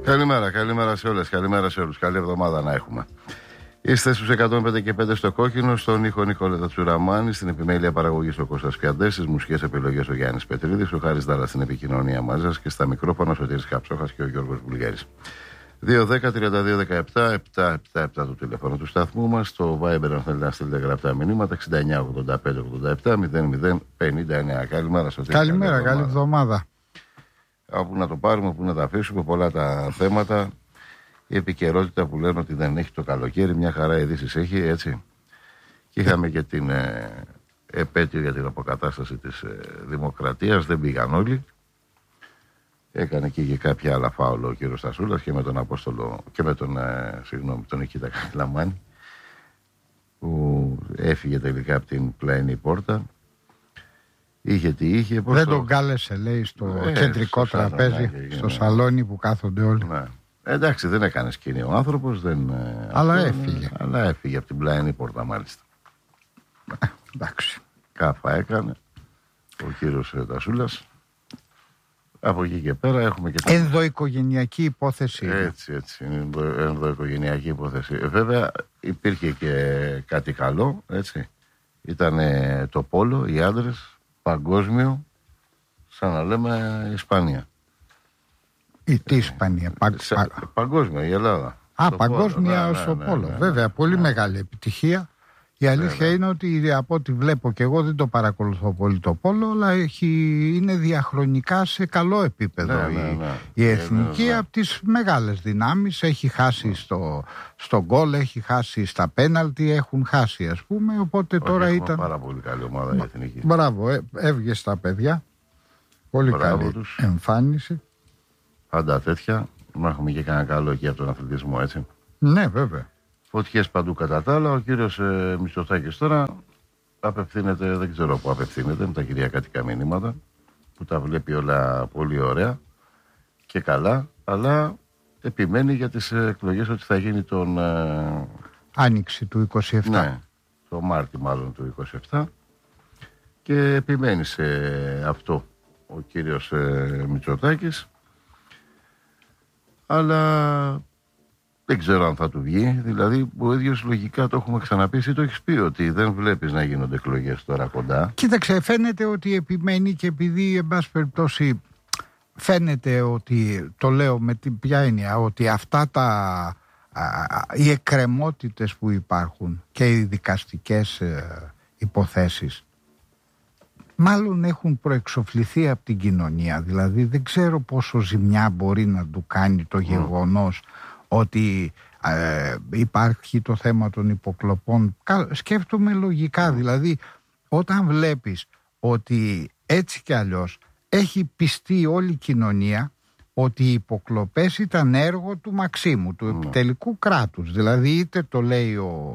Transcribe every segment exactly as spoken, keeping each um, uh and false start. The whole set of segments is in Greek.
Καλημέρα, καλημέρα σε όλες, καλημέρα σε όλους. Καλή εβδομάδα να έχουμε. Είστε στους εκατόν πέντε και πέντε στο Κόκκινο, στον ήχο Νικόλετα Τσουραμάνη, στην επιμέλεια παραγωγής ο Κώστας Πιαντές, στις μουσικές επιλογές ο Γιάννης Πετρίδης, ο Χάρης Δάλας στην επικοινωνία μαζί σας και στα μικρόφωνα ο Σωτήρης Καψόχας και ο Γιώργος Βουλγέρης. δύο δέκα τριάντα δύο δεκαεπτά επτά επτά επτά το τηλέφωνο του σταθμού μας, στο Viber αν θέλετε να στείλετε γραπτά μηνύματα εξήντα εννιά ογδόντα πέντε ογδόντα επτά μηδέν μηδέν πενήντα εννέα. Καλημέρα Σωτήρη. Καλημέρα, καλή εβδομάδα. Από να το πάρουμε, που να τα αφήσουμε, πολλά τα θέματα. Η επικαιρότητα που λένε ότι δεν έχει το καλοκαίρι, μια χαρά ειδήσεις έχει, έτσι. Και είχαμε και την ε, επέτειο για την αποκατάσταση της ε, δημοκρατίας, δεν πήγαν όλοι. Έκανε και, και κάποια άλλα φάουλο ο κύριος Στασούλας και με τον Απόστολο και με τον, ε, συγγνώμη, τον Νικήτα Καγκλαμάνη, που έφυγε τελικά από την πλαϊνή πόρτα. Είχε τι είχε. Δεν το... τον κάλεσε, λέει, στο ε, κεντρικό στο τραπέζι, σαλονάκι, στο ναι. σαλόνι που κάθονται όλοι. Ναι. Εντάξει, δεν έκανε σκηνή ο άνθρωπος, δεν... Αλλά αυτό, έφυγε. Αλλά έφυγε από την πλαϊνή πόρτα, μάλιστα. Ε, εντάξει. Κάφα έκανε ο κύριος Τασούλας. Από εκεί και πέρα έχουμε και... Ενδοοικογενειακή υπόθεση. Έτσι, έτσι, ενδο, ενδοοικογενειακή υπόθεση. Ε, βέβαια υπήρχε και κάτι καλό, έτσι. Ήταν το πόλο, οι άντρες, παγκόσμιο, σαν να λέμε Ισπανία. Η τι Ισπανία, πα, Σε, πα... παγκόσμια, η Ελλάδα. Α, στο παγκόσμια πόλο. στο Ναι, πόλο. ναι, ναι, ναι, Βέβαια, ναι, πολύ ναι. μεγάλη επιτυχία. Η αλήθεια ναι. είναι ότι από ό,τι βλέπω και εγώ δεν το παρακολουθώ πολύ το πόλο, αλλά έχει, είναι διαχρονικά σε καλό επίπεδο. Ναι, ναι, η, ναι. η εθνική ναι, ναι. από τις μεγάλες δυνάμεις έχει χάσει ναι. στο, στο γκολ, έχει χάσει στα πέναλτι, έχουν χάσει ας πούμε, οπότε Όχι, τώρα έχουμε ήταν... πάρα πολύ καλή ομάδα η εθνική. Μπράβο, ε, έβγε στα παιδιά, πολύ Μπράβο καλή τους. εμφάνιση. Πάντα τέτοια, να έχουμε και κανένα καλό εκεί από τον αθλητισμό, έτσι. Ναι, βέβαια. Φωτιές παντού κατά τα άλλα. Ο κύριος ε, Μητσοτάκης τώρα απευθύνεται, δεν ξέρω πού απευθύνεται, με τα κυριακάτικα μηνύματα, που τα βλέπει όλα πολύ ωραία και καλά, αλλά επιμένει για τις εκλογές ότι θα γίνει τον... Ε, Άνοιξη του είκοσι επτά. ναι, το Μάρτι μάλλον του είκοσι επτά, και επιμένει σε αυτό ο κύριος ε, Μητσοτάκης, αλλά... δεν ξέρω αν θα του βγει. Δηλαδή, ο ίδιος λογικά το έχουμε ξαναπεί. Εσύ το έχεις πει ότι δεν βλέπεις να γίνονται εκλογές τώρα κοντά. Κοίταξε, φαίνεται ότι επιμένει και επειδή, εν πάση περιπτώσει, φαίνεται ότι, το λέω με την ποια έννοια, ότι αυτά τα, α, οι εκκρεμότητες που υπάρχουν και οι δικαστικές ε, υποθέσεις, μάλλον έχουν προεξοφληθεί από την κοινωνία. Δηλαδή, δεν ξέρω πόσο ζημιά μπορεί να του κάνει το γεγονός ότι ε, υπάρχει το θέμα των υποκλοπών. Σκέφτομαι λογικά, δηλαδή όταν βλέπεις ότι έτσι κι αλλιώς έχει πιστεί όλη η κοινωνία ότι οι υποκλοπές ήταν έργο του Μαξίμου, του επιτελικού κράτους. Δηλαδή είτε το λέει ο,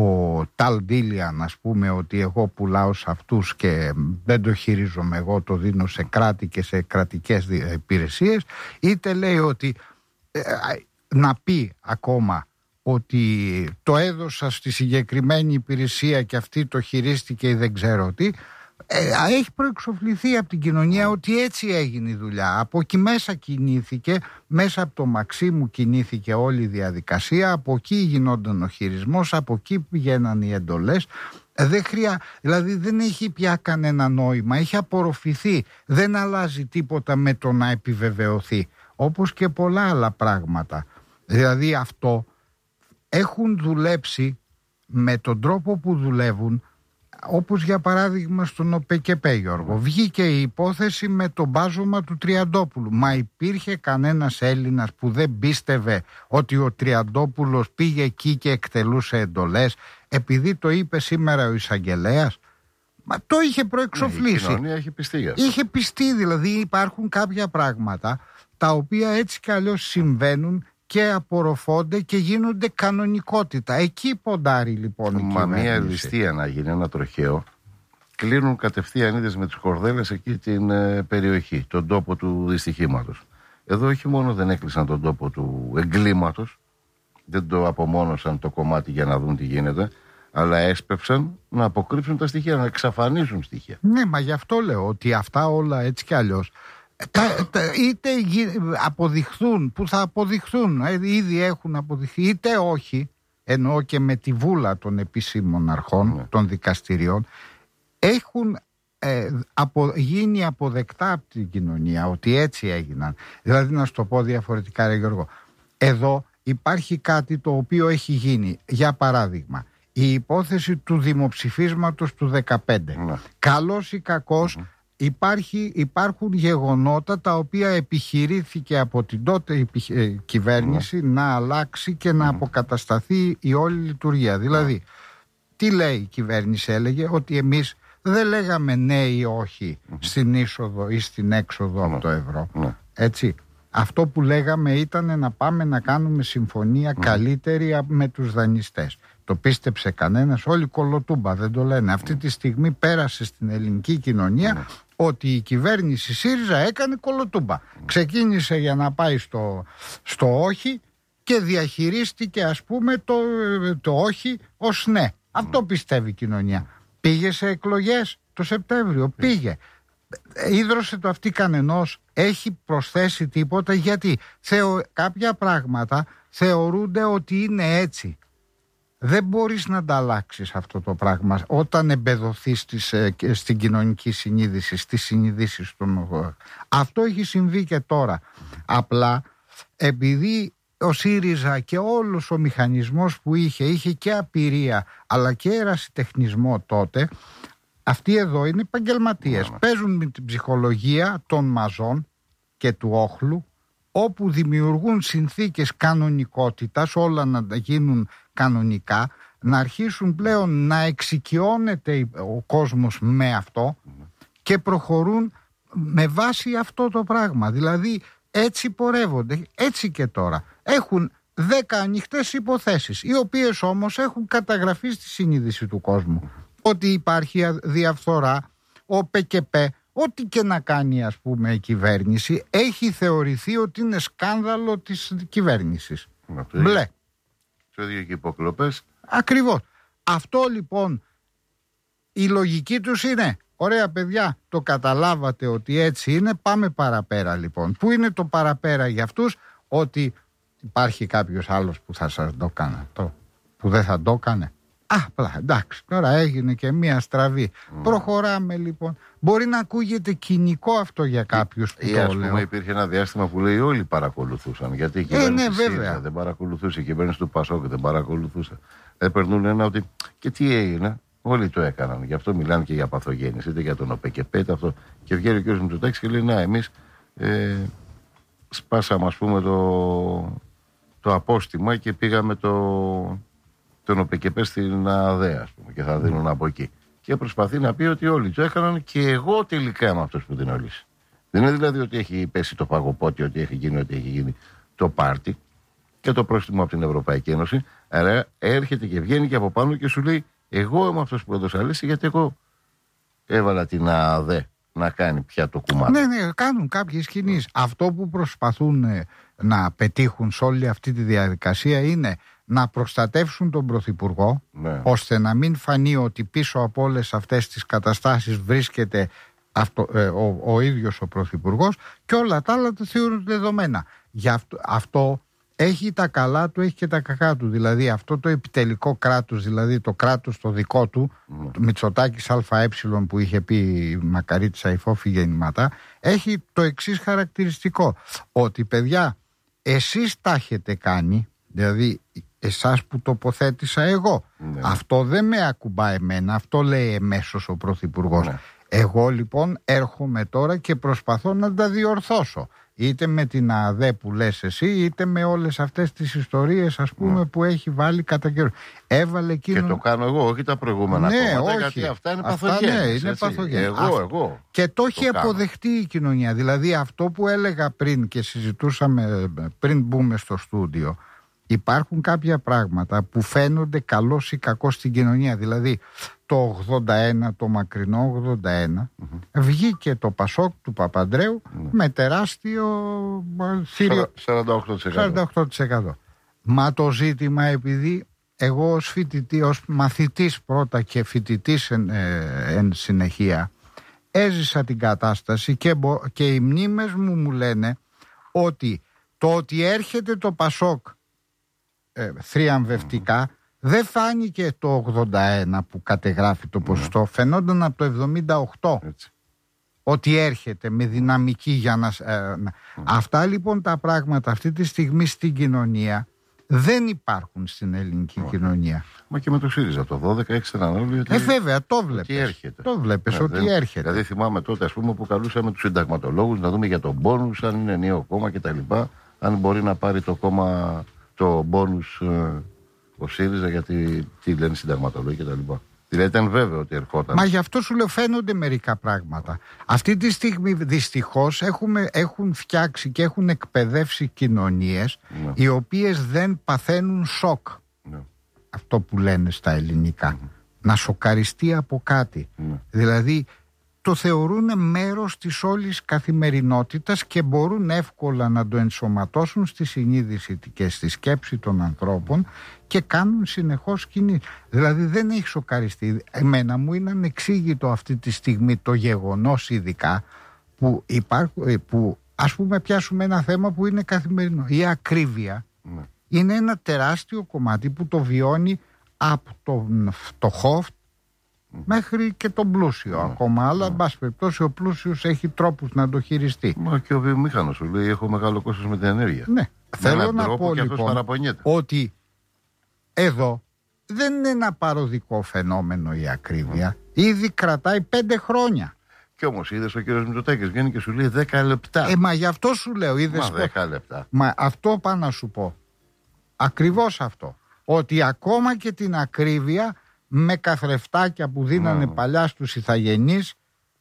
ο Ταλ Ντίλιαν, ας πούμε, ότι εγώ πουλάω σε αυτούς και δεν το χειρίζομαι, εγώ το δίνω σε κράτη και σε κρατικές υπηρεσίες, είτε λέει ότι... Ε, να πει ακόμα ότι το έδωσα στη συγκεκριμένη υπηρεσία και αυτή το χειρίστηκε ή δεν ξέρω τι, ε, έχει προεξοφληθεί από την κοινωνία ότι έτσι έγινε η δουλειά. Από εκεί μέσα κινήθηκε, μέσα από το Μαξίμου κινήθηκε όλη η διαδικασία, από εκεί γινόταν ο χειρισμός, από εκεί πηγαίναν οι εντολές. Ε, δεν χρειά, δηλαδή δεν έχει πια κανένα νόημα, έχει απορροφηθεί, δεν αλλάζει τίποτα με το να επιβεβαιωθεί, όπως και πολλά άλλα πράγματα. Δηλαδή αυτό έχουν δουλέψει με τον τρόπο που δουλεύουν, όπως για παράδειγμα στον ΟΠΕΚΕΠΕ, Γιώργο. Βγήκε η υπόθεση με το μπάζωμα του Τριαντόπουλου. Μα υπήρχε κανένας Έλληνας που δεν πίστευε ότι ο Τριαντόπουλος πήγε εκεί και εκτελούσε εντολές επειδή το είπε σήμερα ο εισαγγελέας? Μα το είχε προεξοφλήσει. Ναι, η κοινωνία έχει πιστεί για αυτό. Είχε πιστεί, δηλαδή υπάρχουν κάποια πράγματα τα οποία έτσι κι αλλιώς συμβαίνουν και απορροφώνται και γίνονται κανονικότητα. Εκεί ποντάρει λοιπόν η Μα κυβέρνηση. μια ληστεία να γίνει, ένα τροχαίο, κλείνουν κατευθείαν είδες με τις κορδέλες εκεί την ε, περιοχή, τον τόπο του δυστυχήματος. Εδώ όχι μόνο δεν έκλεισαν τον τόπο του εγκλήματος, δεν το απομόνωσαν το κομμάτι για να δουν τι γίνεται, αλλά έσπευσαν να αποκρύψουν τα στοιχεία, να εξαφανίσουν στοιχεία. Ναι, μα γι' αυτό λέω ότι αυτά όλα έτσι κι αλλιώς τα, τα, είτε αποδειχθούν, που θα αποδειχθούν, ήδη έχουν αποδειχθεί, είτε όχι, εννοώ και με τη βούλα των επίσημων αρχών, mm. των δικαστηριών, έχουν ε, απο, γίνει αποδεκτά από την κοινωνία ότι έτσι έγιναν. Δηλαδή, να σου το πω διαφορετικά, ρε Γιώργο, εδώ υπάρχει κάτι το οποίο έχει γίνει. Για παράδειγμα, η υπόθεση του δημοψηφίσματος του δεκαπέντε. Mm. Καλός ή κακός, mm. Υπάρχει, υπάρχουν γεγονότα τα οποία επιχειρήθηκε από την τότε κυβέρνηση mm. να αλλάξει και mm. να αποκατασταθεί η όλη λειτουργία. Mm. Δηλαδή, τι λέει η κυβέρνηση? Έλεγε ότι εμείς δεν λέγαμε ναι ή όχι mm. στην είσοδο ή στην έξοδο mm. από το ευρώ. Mm. Έτσι. Αυτό που λέγαμε ήταν να πάμε να κάνουμε συμφωνία mm. καλύτερη με τους δανειστές. Το πίστεψε κανένας? Όλοι κολοτούμπα, δεν το λένε. Αυτή τη στιγμή πέρασε στην ελληνική κοινωνία mm. ότι η κυβέρνηση ΣΥΡΙΖΑ έκανε κολοτούμπα. Mm. Ξεκίνησε για να πάει στο, στο όχι και διαχειρίστηκε, ας πούμε, το, το όχι ως ναι. Mm. Αυτό πιστεύει η κοινωνία. Πήγε σε εκλογές το Σεπτέμβριο, mm. πήγε. Ίδρωσε το αυτή κανενός, έχει προσθέσει τίποτα? Γιατί θεω, κάποια πράγματα θεωρούνται ότι είναι έτσι. Δεν μπορείς να τα αλλάξεις αυτό το πράγμα όταν εμπεδοθείς στις, στην κοινωνική συνείδηση, στις συνειδήσεις των. Αυτό έχει συμβεί και τώρα. Απλά επειδή ο ΣΥΡΙΖΑ και όλος ο μηχανισμός που είχε, είχε και απειρία αλλά και ερασιτεχνισμό τότε, αυτοί εδώ είναι επαγγελματίες. Yeah. Παίζουν με την ψυχολογία των μαζών και του όχλου, όπου δημιουργούν συνθήκες κανονικότητας, όλα να γίνουν κανονικά, να αρχίσουν πλέον να εξοικειώνεται ο κόσμος με αυτό και προχωρούν με βάση αυτό το πράγμα. Δηλαδή έτσι πορεύονται, έτσι και τώρα. Έχουν δέκα ανοιχτές υποθέσεις, οι οποίες όμως έχουν καταγραφεί στη συνείδηση του κόσμου. Ότι υπάρχει διαφθορά, ο ΠΚΠ, ό,τι και να κάνει, ας πούμε, η κυβέρνηση, έχει θεωρηθεί ότι είναι σκάνδαλο της κυβέρνησης. Μπλε. Το ίδιο και υποκλοπές. Ακριβώς. Αυτό λοιπόν, η λογική τους είναι, ωραία παιδιά, το καταλάβατε ότι έτσι είναι, πάμε παραπέρα λοιπόν. Πού είναι το παραπέρα για αυτούς? Ότι υπάρχει κάποιος άλλος που θα σας το κάνει αυτό, που δεν θα το έκανε. Α, απλά, εντάξει, τώρα έγινε και μία στραβή. Mm. Προχωράμε λοιπόν. Μπορεί να ακούγεται κοινικό αυτό για κάποιους που ή, το ας πούμε, λέω. Υπήρχε ένα διάστημα που λέει όλοι παρακολουθούσαν. Γιατί η κυβέρνηση ε, ναι, ΣΥΡΙΖΑ δεν παρακολουθούσε, η κυβέρνηση του ΠΑΣΟΚ δεν παρακολουθούσε. Έπαιρνουν ένα ότι. Και τι έγινε, όλοι το έκαναν. Γι' αυτό μιλάνε και για παθογένειες, είτε για τον ΟΠΕΚΕΠ, αυτό. Και βγαίνει ο κ. Μητσοτάκης και λέει: να, εμείς ε, σπάσαμε, ας πούμε, το, το απόστημα και πήγαμε το. τον ΟΠΕΚΕΠ στην ΑΔΕ, ας πούμε, και θα δίνουν mm. από εκεί. Και προσπαθεί να πει ότι όλοι το έκαναν και εγώ τελικά είμαι αυτός που την ολύσει. Δεν είναι δηλαδή ότι έχει πέσει το παγοπότι, ότι έχει γίνει, ότι έχει γίνει το πάρτι και το πρόστιμο από την Ευρωπαϊκή Ένωση. Άρα έρχεται και βγαίνει και από πάνω και σου λέει: εγώ είμαι αυτός που έδωσα λύση, γιατί εγώ έβαλα την ΑΔΕ να κάνει πια το κουμάτι. Ναι, ναι, κάνουν κάποιες κινήσεις. Mm. Αυτό που προσπαθούν να πετύχουν σε όλη αυτή τη διαδικασία είναι να προστατεύσουν τον Πρωθυπουργό, ναι. ώστε να μην φανεί ότι πίσω από όλες αυτές τις καταστάσεις βρίσκεται αυτό, ε, ο, ο ίδιος ο Πρωθυπουργός, και όλα τα άλλα τα θεωρούν δεδομένα. Γι' αυτό, αυτό έχει τα καλά του, έχει και τα κακά του. Δηλαδή αυτό το επιτελικό κράτος, δηλαδή το κράτος το δικό του, mm. το Μητσοτάκης ΑΕ που είχε πει η Μακαρίτης Αϊφόφη γεννηματά, έχει το εξής χαρακτηριστικό, ότι παιδιά εσείς τα έχετε κάνει, δηλαδή εσάς που τοποθέτησα εγώ. Ναι. Αυτό δεν με ακουμπά εμένα, αυτό λέει εμέσως ο Πρωθυπουργός. Ναι. Εγώ λοιπόν έρχομαι τώρα και προσπαθώ να τα διορθώσω. Είτε με την ΑΔΕ που λες εσύ, είτε με όλες αυτές τις ιστορίες, ας πούμε, ναι. που έχει βάλει κατά καιρό. Έβαλε εκείνο. Και το κάνω εγώ, όχι τα προηγούμενα ναι, κόμματα, όχι. γιατί αυτά είναι αυτά, παθογένειες. Ναι, είναι παθογένειες. Εγώ, αυτό. εγώ. Και το, το έχει αποδεχτεί η κοινωνία. Δηλαδή αυτό που έλεγα πριν και συζητούσαμε πριν μπούμε στο στούντιο, υπάρχουν κάποια πράγματα που φαίνονται καλός ή κακός στην κοινωνία. Δηλαδή το ογδόντα ένα, το μακρινό ογδόντα ένα, mm-hmm. βγήκε το Πασόκ του Παπαντρέου mm-hmm. με τεράστιο θύριο σαράντα οκτώ τοις εκατό. σαράντα οκτώ τοις εκατό. Μα το ζήτημα, επειδή εγώ ως φοιτητή, ως μαθητής πρώτα και φοιτητής εν, ε, εν συνεχεία, έζησα την κατάσταση και, και οι μνήμες μου μου λένε ότι το ότι έρχεται το Πασόκ ε, θριαμβευτικά mm. δεν φάνηκε το ογδόντα ένα που κατεγράφει το ποσοστό, mm. φαινόταν από το εβδομήντα οκτώ. Έτσι. Ότι έρχεται με δυναμική για να... Ε, να... Mm. Αυτά λοιπόν τα πράγματα αυτή τη στιγμή στην κοινωνία δεν υπάρχουν στην ελληνική mm. κοινωνία. Μα και με το ΣΥΡΙΖΑ το δώδεκα έξεραν όλοι ότι... Ε, βέβαια, το βλέπεις. Ότι έρχεται. Το βλέπεις ναι, ότι δεν... έρχεται. Δηλαδή θυμάμαι τότε, ας πούμε, που καλούσαμε τους συνταγματολόγους να δούμε για τον μπόνους, αν είναι νέο κόμμα κτλ. Αν μπορεί να πάρει το κόμμα, το μπόνους ε, ο ΣΥΡΙΖΑ, γιατί τι λένε οι συνταγματολόγοι κτλ. Δηλαδή ήταν βέβαιο ότι ερχόταν. Μα γι' αυτό σου λέω φαίνονται μερικά πράγματα. Αυτή τη στιγμή δυστυχώς έχουμε, έχουν φτιάξει και έχουν εκπαιδεύσει κοινωνίες ναι. οι οποίες δεν παθαίνουν σοκ. Ναι. Αυτό που λένε στα ελληνικά. Mm-hmm. Να σοκαριστεί από κάτι. Mm-hmm. Δηλαδή το θεωρούν μέρος της όλης καθημερινότητας και μπορούν εύκολα να το ενσωματώσουν στη συνείδηση και στη σκέψη των ανθρώπων και κάνουν συνεχώς κινήσεις. Δηλαδή δεν έχει σοκαριστεί. Εμένα μου είναι ανεξήγητο αυτή τη στιγμή το γεγονός ειδικά που υπάρχουν, που ας πούμε πιάσουμε ένα θέμα που είναι καθημερινό. Η ακρίβεια ναι. είναι ένα τεράστιο κομμάτι που το βιώνει από τον φτωχό μέχρι και τον πλούσιο mm. ακόμα. Αλλά, εν πάση περιπτώσει, ο πλούσιος έχει τρόπους να το χειριστεί. Μα και ο βιομήχανος σου λέει: έχω μεγάλο κόστος με την ενέργεια. Ναι. Θέλω να πω λοιπόν ότι εδώ δεν είναι ένα παροδικό φαινόμενο η ακρίβεια. Mm. Ήδη κρατάει πέντε χρόνια. Κι όμως είδες ο κύριος Μητσοτάκης βγαίνει και σου λέει δέκα λεπτά. Ε, μα γι' αυτό σου λέω. Είδες μα δέκα λεπτά. Μα αυτό πάω να σου πω. Ακριβώς αυτό. Ότι ακόμα και την ακρίβεια με καθρεφτάκια που δίνανε mm. παλιά στους Ιθαγενείς,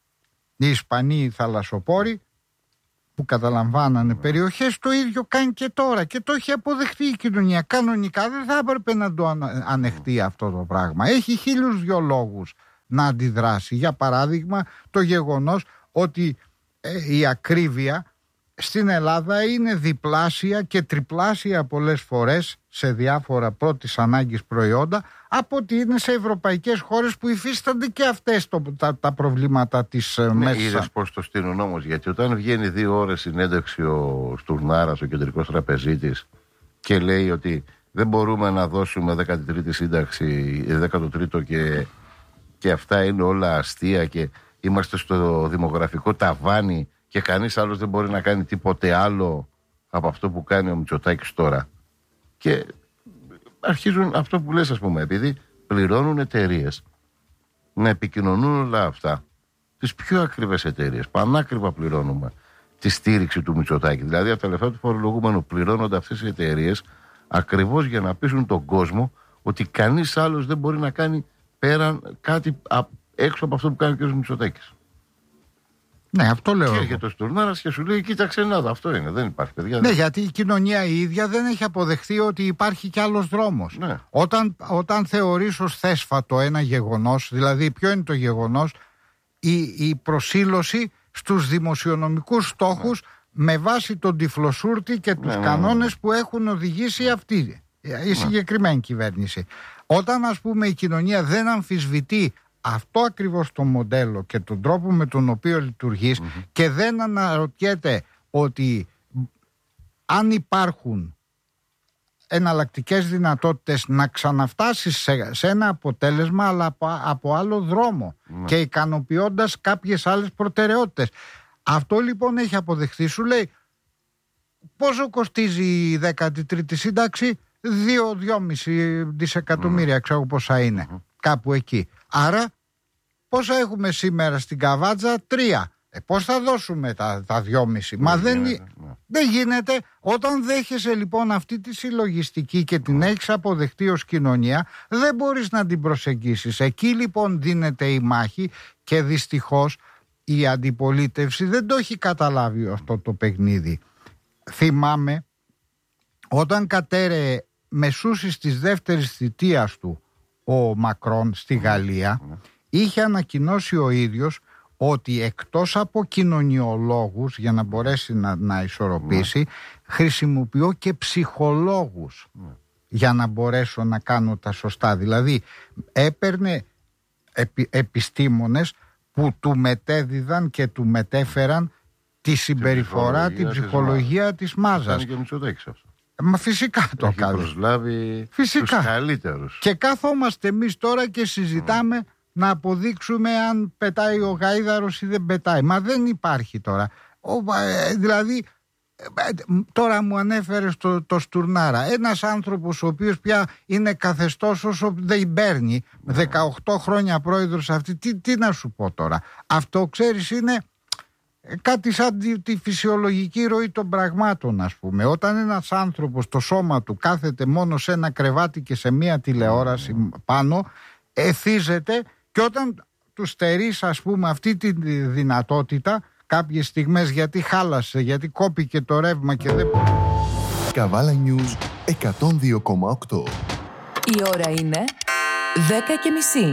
οι Ισπανοί οι θαλασσοπόροι που καταλαμβάνανε mm. περιοχές, το ίδιο κάνει και τώρα και το έχει αποδεχτεί η κοινωνία. Κανονικά δεν θα έπρεπε να το ανεχτεί mm. αυτό το πράγμα. Έχει χίλιους δυο λόγους να αντιδράσει. Για παράδειγμα το γεγονός ότι ε, η ακρίβεια στην Ελλάδα είναι διπλάσια και τριπλάσια πολλές φορές σε διάφορα πρώτης ανάγκης προϊόντα από ότι είναι σε ευρωπαϊκές χώρες που υφίστανται και αυτές το, τα, τα προβλήματα της ναι, μέσα. Είδες πώς το στείλουν όμως, γιατί όταν βγαίνει δύο ώρες συνέντευξη ο Στουρνάρας, ο κεντρικός τραπεζίτης, και λέει ότι δεν μπορούμε να δώσουμε δέκατη τρίτη σύνταξη, δέκατο τρίτο και, και αυτά είναι όλα αστεία και είμαστε στο δημογραφικό ταβάνι και κανείς άλλος δεν μπορεί να κάνει τίποτε άλλο από αυτό που κάνει ο Μητσοτάκης τώρα. Και αρχίζουν αυτό που λες, ας πούμε, επειδή πληρώνουν εταιρείες να επικοινωνούν όλα αυτά, τις πιο ακριβές εταιρείες, πανάκριβα πληρώνουμε τη στήριξη του Μητσοτάκη. Δηλαδή από τα λεφτά του φορολογούμενου πληρώνονται αυτές οι εταιρείες ακριβώς για να πείσουν τον κόσμο ότι κανείς άλλος δεν μπορεί να κάνει πέραν κάτι έξω από αυτό που κάνει ο κ. Μητσοτάκης. Ναι, αυτό λέω. Και έρχεται ο Στουρνάρας και σου λέει: κοίταξε Ελλάδα, αυτό είναι, δεν υπάρχει παιδιά. Ναι, δεν... γιατί η κοινωνία η ίδια δεν έχει αποδεχθεί ότι υπάρχει κι άλλος δρόμος. Ναι. Όταν, όταν θεωρείς ως θέσφατο ένα γεγονός, δηλαδή ποιο είναι το γεγονός, η, η προσήλωση στους δημοσιονομικούς στόχους ναι. με βάση τον τυφλοσούρτη και τους ναι, κανόνες ναι, ναι. που έχουν οδηγήσει αυτή η συγκεκριμένη ναι. κυβέρνηση. Όταν ας πούμε η κοινωνία δεν αμφισβητεί αυτό ακριβώς το μοντέλο και τον τρόπο με τον οποίο λειτουργείς mm-hmm. και δεν αναρωτιέται ότι αν υπάρχουν εναλλακτικές δυνατότητες να ξαναφτάσεις σε, σε ένα αποτέλεσμα αλλά από, από άλλο δρόμο mm-hmm. και ικανοποιώντας κάποιες άλλες προτεραιότητες. Αυτό λοιπόν έχει αποδεχθεί. Σου λέει πόσο κοστίζει η δέκατη τρίτη σύνταξη? δύο με δυόμισι δισεκατομμύρια mm-hmm. ξέρω πόσα είναι mm-hmm. κάπου εκεί. Άρα πόσα έχουμε σήμερα στην Καβάτζα? Τρία. Ε, πώς θα δώσουμε τα, τα δυόμιση? Μα δεν, γίνεται, ναι. δεν γίνεται. Όταν δέχεσαι λοιπόν αυτή τη συλλογιστική και την έχεις αποδεχτεί ως κοινωνία, δεν μπορείς να την προσεγγίσεις. Εκεί λοιπόν δίνεται η μάχη και δυστυχώς η αντιπολίτευση δεν το έχει καταλάβει αυτό το παιχνίδι. Θυμάμαι όταν κατέρεε μεσούσης της δεύτερης θητείας του ο Μακρόν στη Γαλλία, mm. είχε ανακοινώσει ο ίδιος ότι εκτός από κοινωνιολόγους για να μπορέσει να, να ισορροπήσει mm. χρησιμοποιώ και ψυχολόγους mm. για να μπορέσω να κάνω τα σωστά. Δηλαδή έπαιρνε επι, επιστήμονες που που του μετέδιδαν και του μετέφεραν τη συμπεριφορά, την ψυχολογία της μάζας. Κάνει και ο Μητσοτάκης αυτό. Μα φυσικά το κάνει. Έχει προσλάβει φυσικά. τους καλύτερους. Και κάθομαστε εμείς τώρα και συζητάμε mm. να αποδείξουμε αν πετάει ο γαΐδαρος ή δεν πετάει. Μα δεν υπάρχει τώρα. Ο, ε, δηλαδή, ε, τώρα μου ανέφερε το, το Στουρνάρα. Ένας άνθρωπος ο οποίος πια είναι καθεστώς όσο δεν παίρνει. Mm. δεκαοκτώ χρόνια πρόεδρος αυτή. Τι, τι να σου πω τώρα. Αυτό ξέρεις είναι κάτι σαν τη, τη φυσιολογική ροή των πραγμάτων, ας πούμε. Όταν ένας άνθρωπος το σώμα του κάθεται μόνο σε ένα κρεβάτι και σε μία τηλεόραση πάνω, εθίζεται, και όταν του στερείς, ας πούμε, αυτή τη δυνατότητα κάποιες στιγμές, γιατί χάλασε, γιατί κόπηκε το ρεύμα και δεν... Καβάλα News εκατόν δύο κόμμα οκτώ. Η ώρα είναι δέκα και μισή.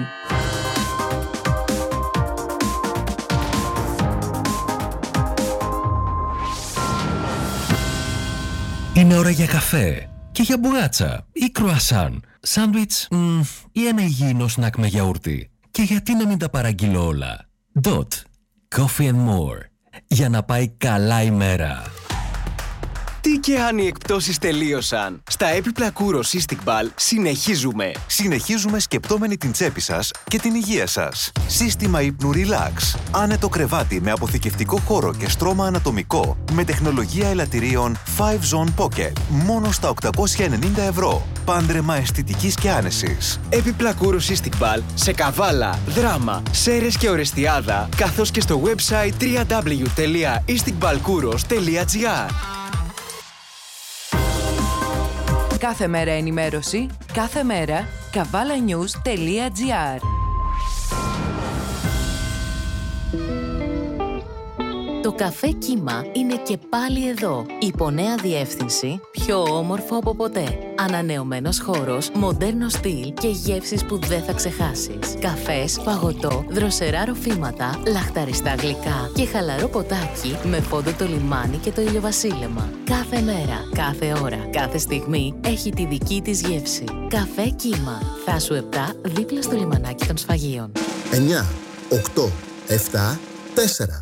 Είναι ώρα για καφέ και για μπουγάτσα ή κρουασάν, σάντουιτς μ, ή ένα υγιεινό σνακ με γιαούρτι. Και γιατί να μην τα παραγγείλω όλα. Dot. Coffee and more. Για να πάει καλά η μέρα. Τι και αν οι εκπτώσεις τελείωσαν. Στα έπιπλα Kouros Cystic Ball συνεχίζουμε. Συνεχίζουμε σκεπτόμενοι την τσέπη σας και την υγεία σας. Σύστημα ύπνου Relax. Άνετο κρεβάτι με αποθηκευτικό χώρο και στρώμα ανατομικό. Με τεχνολογία ελαττηρίων φάιβ Zone Pocket. Μόνο στα οκτακόσια ενενήντα ευρώ. Πάντρεμα αισθητικής και άνεσης. Έπιπλα Kouros Cystic Ball σε Καβάλα, Δράμα, Σέρρες και Ορεστιάδα, καθώς και στο website double-u double-u double-u τελεία isticballkouros τελεία gr. Κάθε μέρα ενημέρωση, κάθε μέρα καβάλα-news τελεία gr. Το καφέ Κύμα είναι και πάλι εδώ. Υπό-νέα διεύθυνση, πιο όμορφο από ποτέ. Ανανεωμένος χώρος, μοντέρνο στυλ και γεύσεις που δεν θα ξεχάσεις. Καφές, παγωτό, δροσερά ροφήματα, λαχταριστά γλυκά και χαλαρό ποτάκι με φόντο το λιμάνι και το ηλιοβασίλεμα. Κάθε μέρα, κάθε ώρα, κάθε στιγμή έχει τη δική της γεύση. Καφέ Κύμα. Θάσου επτά, δίπλα στο λιμανάκι των Σφαγείων. εννιά, οκτώ, επτά, τέσσερα.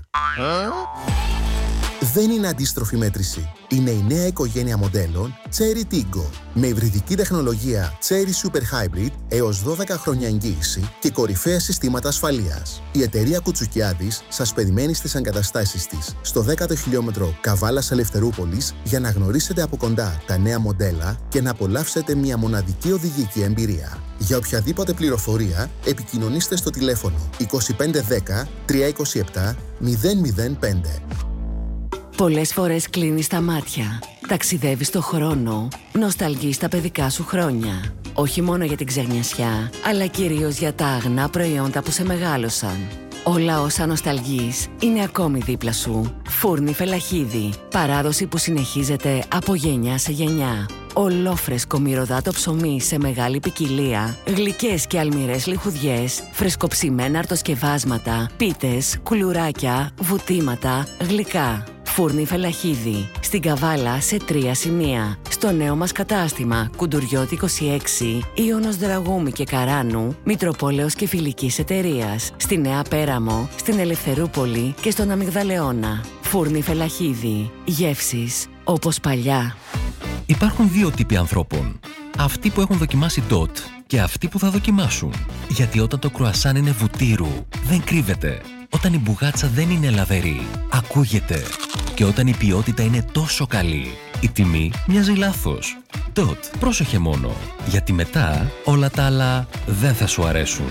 Δεν είναι αντίστροφη μέτρηση. Είναι η νέα οικογένεια μοντέλων Chery Tiggo. Με υβριδική τεχνολογία Chery Super Hybrid έως δώδεκα χρόνια εγγύηση και κορυφαία συστήματα ασφαλείας. Η εταιρεία Κουτσουκιάδης σας περιμένει στις εγκαταστάσεις της στο δέκατο χιλιόμετρο Καβάλας Ελευθερούπολης για να γνωρίσετε από κοντά τα νέα μοντέλα και να απολαύσετε μια μοναδική οδηγική εμπειρία. Για οποιαδήποτε πληροφορία επικοινωνήστε στο τηλέφωνο είκοσι πέντε δέκα τριακόσια είκοσι επτά μηδέν μηδέν πέντε. Πολλές φορές κλείνεις τα μάτια, ταξιδεύεις στο χρόνο, νοσταλγείς τα παιδικά σου χρόνια. Όχι μόνο για την ξεγνιασιά, αλλά κυρίως για τα αγνά προϊόντα που σε μεγάλωσαν. Όλα όσα νοσταλγείς είναι ακόμη δίπλα σου. Φούρνη Φελαχίδη, παράδοση που συνεχίζεται από γενιά σε γενιά. Ολόφρεσκο μυρωδάτο ψωμί σε μεγάλη ποικιλία, γλυκές και αλμυρές λιχουδιές, φρεσκοψημένα αρτοσκευάσματα, πίτες, κουλουράκια, βουτήματα, γλυκά. Φούρνη Φελαχίδη, στην Καβάλα σε τρία σημεία. Στο νέο μας κατάστημα Κουντουριώτη είκοσι έξι, Ιώνος Δραγούμη και Καράνου, Μητροπόλεως και Φιλικής Εταιρείας. Στη Νέα Πέραμο, στην Ελευθερούπολη και στον Αμυγδαλεώνα. Φούρνη Φελαχίδη, γεύσεις όπως παλιά. Υπάρχουν δύο τύποι ανθρώπων. Αυτοί που έχουν δοκιμάσει ντοτ και αυτοί που θα δοκιμάσουν. Γιατί όταν το κρουασάν είναι βουτύρου, δεν κρύβεται. Όταν η μπουγάτσα δεν είναι λαβερή, ακούγεται. Και όταν η ποιότητα είναι τόσο καλή, η τιμή μοιάζει λάθος. Ντοτ, πρόσεχε μόνο, γιατί μετά όλα τα άλλα δεν θα σου αρέσουν.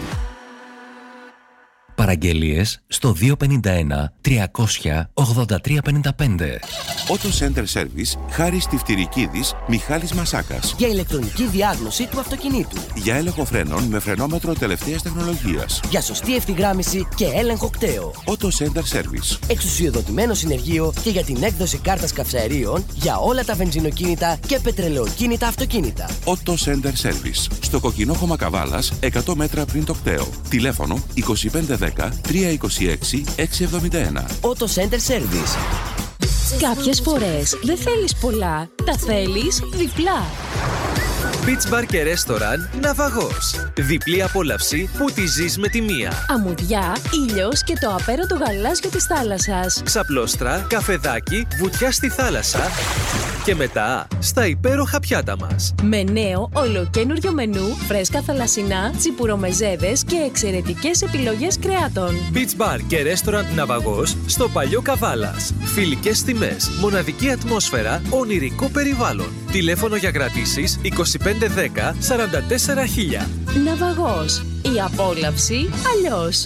Παραγγελίες στο δύο πέντε ένα τριακόσια ογδόντα τρία πενήντα πέντε. Auto Center Service, Χάρης Τυφτυρικίδης, Μιχάλης Μασάκας. Για ηλεκτρονική διάγνωση του αυτοκινήτου. Για έλεγχο φρένων με φρενόμετρο τελευταίας τεχνολογίας. Για σωστή ευθυγράμμιση και έλεγχο κταίου. Auto Center Service. Εξουσιοδοτημένο συνεργείο και για την έκδοση κάρτας καυσαερίων για όλα τα βενζινοκίνητα και πετρελαιοκίνητα αυτοκίνητα. Auto Center Service. Στο Κοκκινόχωμα Καβάλας, εκατό μέτρα πριν το κταίο. Τηλέφωνο είκοσι πέντε δέκα τριακόσια είκοσι έξι εξακόσια εβδομήντα ένα. Auto Center Service. Κάποιες φορές δεν θέλεις πολλά, τα θέλεις διπλά. Beach Bar και Restaurant Ναυαγός. Διπλή απόλαυση που τη ζεις με τη μία. Αμμουδιά, ήλιος και το απέρωτο γαλάζιο της θάλασσας. Ξαπλώστρα, καφεδάκι, βουτιά στη θάλασσα και μετά στα υπέροχα πιάτα μας. Με νέο ολοκένουργιο μενού, φρέσκα θαλασσινά, τσιπουρομεζέδες και εξαιρετικές επιλογές κρεάτων. Beach Bar και Restaurant Ναυαγός στο Παλιό Καβάλας. Φιλικές τιμές, μοναδική ατμόσφαιρα, ονειρικό περιβάλλον. Τηλέφωνο για κρατήσεις είκοσι πέντε δέκα σαράντα τέσσερα χίλια. Ναυαγός. Η απόλαυση αλλιώς.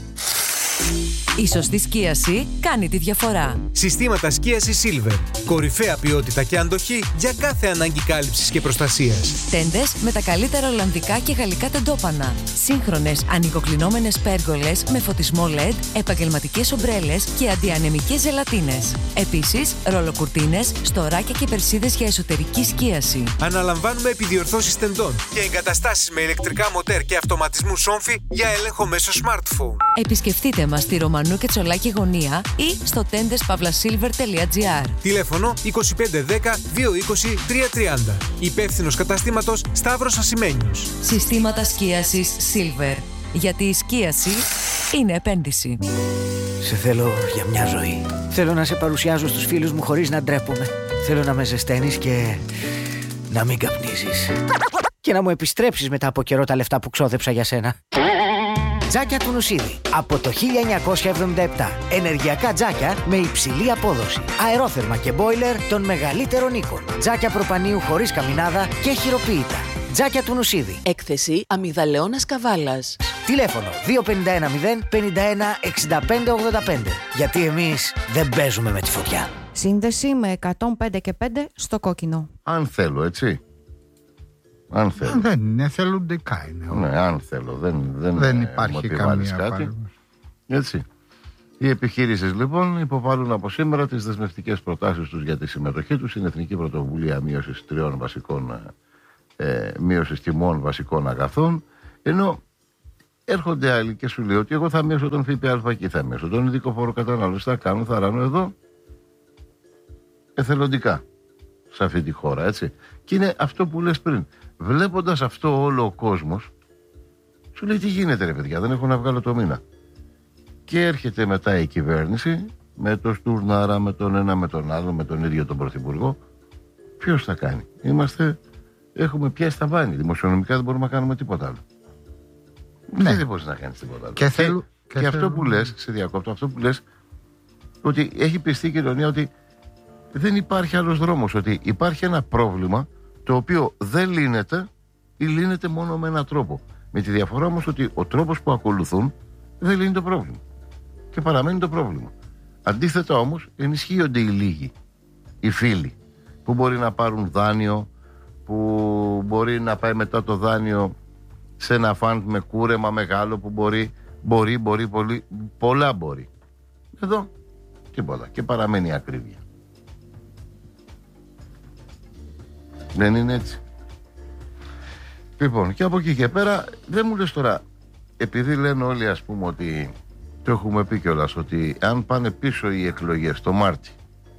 Η σωστή σκίαση κάνει τη διαφορά. Συστήματα σκίασης Silver. Κορυφαία ποιότητα και αντοχή για κάθε ανάγκη κάλυψης και προστασίας. Τέντες με τα καλύτερα ολλανδικά και γαλλικά τεντόπανα. Σύγχρονες ανοικοκλεινόμενες πέργολες με φωτισμό ελ ι ντι, επαγγελματικές ομπρέλες και αντιανεμικές ζελατίνες. Επίσης, ρολοκουρτίνες, στοράκια και περσίδες για εσωτερική σκίαση. Αναλαμβάνουμε επιδιορθώσεις τεντών και εγκαταστάσεις με ηλεκτρικά μοτέρ και αυτοματισμού σόμφι για έλεγχο μέσω smartphone. Επισκεφτείτε μας στη Ρωμανού και Τσολάκη γωνία ή στο τέντες παύλα σίλβερ τελεία τζι άρ. Τηλέφωνο είκοσι πέντε δέκα διακόσια είκοσι τριακόσια τριάντα. Υπεύθυνος καταστήματος Σταύρος Ασημένιος. Συστήματα σκίασης Silver. Γιατί η σκίαση είναι επένδυση. Σε θέλω για μια ζωή. Θέλω να σε παρουσιάζω στους φίλους μου χωρίς να ντρέπομαι. Θέλω να με ζεσταίνεις και να μην καπνίζεις. Και να μου επιστρέψεις μετά από καιρό τα λεφτά που ξόδεψα για σένα. Τζάκια του Νουσίδη. Από το χίλια εννιακόσια εβδομήντα επτά. Ενεργειακά τζάκια με υψηλή απόδοση. Αερόθερμα και μπόιλερ των μεγαλύτερων οίκων. Τζάκια προπανίου χωρίς καμινάδα και χειροποίητα. Τζάκια του Νουσίδη. Έκθεση Αμυγδαλεώνας Καβάλας. Τηλέφωνο δύο πέντε ένα μηδέν πενήντα ένα εξήντα πέντε ογδόντα πέντε. Γιατί εμείς δεν παίζουμε με τη φωτιά. Σύνδεση με εκατόν πέντε και πέντε στο κόκκινο. Αν θέλω, έτσι. Αν θέλω. Δεν είναι, θελοντικά είναι. Ναι, αν θέλω. Δεν, δεν, δεν υπάρχει καμία κάτι. Έτσι. Οι επιχείρησεις λοιπόν υποβάλλουν από σήμερα τις δεσμευτικές προτάσεις τους για τη συμμετοχή τους στην Εθνική Πρωτοβουλία Μείωσης Τριών Βασικών ε, Μείωσης Τιμών Βασικών Αγαθών. Ενώ έρχονται άλλοι και σου λέει ότι εγώ θα μειώσω τον ΦΠΑ και θα μειώσω τον ειδικό φόρο κατανάλωση. Θα κάνω, θα ράνω εδώ εθελοντικά σε αυτή τη χώρα, έτσι. Και είναι αυτό που λες πριν. Βλέποντας αυτό όλο ο κόσμος, σου λέει τι γίνεται ρε παιδιά, δεν έχω να βγάλω το μήνα. Και έρχεται μετά η κυβέρνηση με το Στουρνάρα, με τον ένα, με τον άλλο, με τον ίδιο τον Πρωθυπουργό. Ποιος θα κάνει? Είμαστε, έχουμε πιάσει τα βάνη. Δημοσιονομικά δεν μπορούμε να κάνουμε τίποτα άλλο. Ναι. Δεν μπορείς να κάνεις τίποτα άλλο. Και, και, θέλ, και, και αυτό που λες, σε διακόπτω, αυτό που λες, ότι έχει πιστεί η κοινωνία ότι δεν υπάρχει άλλος δρόμος, ότι υπάρχει ένα πρόβλημα το οποίο δεν λύνεται ή λύνεται μόνο με έναν τρόπο. Με τη διαφορά όμως ότι ο τρόπος που ακολουθούν δεν λύνει το πρόβλημα. Και παραμένει το πρόβλημα. Αντίθετα όμως ενισχύονται οι λίγοι, οι φίλοι, που μπορεί να πάρουν δάνειο, που μπορεί να πάει μετά το δάνειο σε ένα φαντ με κούρεμα μεγάλο που μπορεί, μπορεί, μπορεί, πολύ, πολλά μπορεί. Εδώ τίποτα. Και παραμένει η ακρίβεια. Δεν είναι έτσι? Λοιπόν, και από εκεί και πέρα δεν μου λες τώρα, επειδή λένε όλοι ας πούμε ότι το έχουμε πει κιόλας, ότι αν πάνε πίσω οι εκλογές το Μάρτι,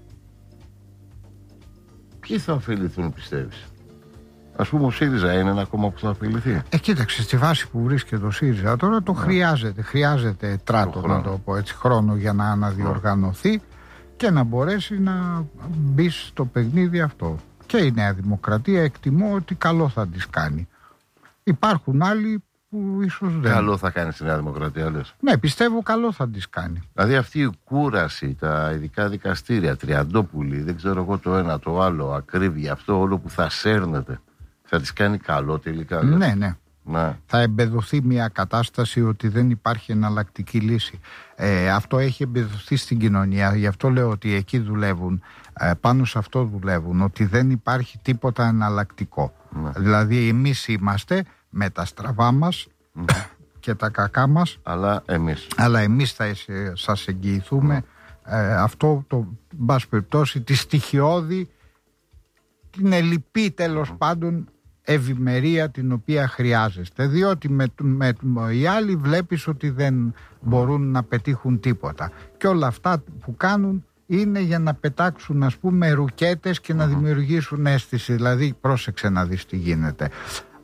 ποιοι θα ωφεληθούν πιστεύεις? Ας πούμε ο ΣΥΡΙΖΑ είναι ένα κόμμα που θα ωφεληθεί? Ε, κοίταξε, στη βάση που βρίσκεται ο ΣΥΡΙΖΑ τώρα το yeah. χρειάζεται. Χρειάζεται τράτο, να το πω έτσι, χρόνο για να αναδιοργανωθεί yeah. και να μπορέσει να μπει στο παιχνίδι αυτό. Και η Νέα Δημοκρατία εκτιμώ ότι καλό θα τις κάνει. Υπάρχουν άλλοι που ίσως δεν. Καλό θα κάνει στη Νέα Δημοκρατία, λες? Ναι, πιστεύω καλό θα τις κάνει. Δηλαδή αυτή η κούραση, τα ειδικά δικαστήρια, Τριαντόπουλοι, δεν ξέρω εγώ το ένα, το άλλο, ακρίβεια, αυτό όλο που θα σέρνεται, θα τις κάνει καλό τελικά? Ναι, ναι, ναι. Να. Θα εμπεδοθεί μια κατάσταση ότι δεν υπάρχει εναλλακτική λύση. Ε, αυτό έχει εμπεδοθεί στην κοινωνία. Γι' αυτό λέω ότι εκεί δουλεύουν, ε, πάνω σε αυτό δουλεύουν, ότι δεν υπάρχει τίποτα εναλλακτικό. Ναι. Δηλαδή εμείς είμαστε με τα στραβά μας ναι. και τα κακά μας, αλλά εμείς, αλλά εμείς θα σας εγγυηθούμε ναι. ε, αυτό το, μπας περιπτώσει, τη στοιχειώδη, την ελλειπή τέλος πάντων ευημερία την οποία χρειάζεστε, διότι με, με, με οι άλλοι βλέπεις ότι δεν μπορούν να πετύχουν τίποτα και όλα αυτά που κάνουν είναι για να πετάξουν ας πούμε ρουκέτες και να δημιουργήσουν αίσθηση. Δηλαδή πρόσεξε να δεις τι γίνεται.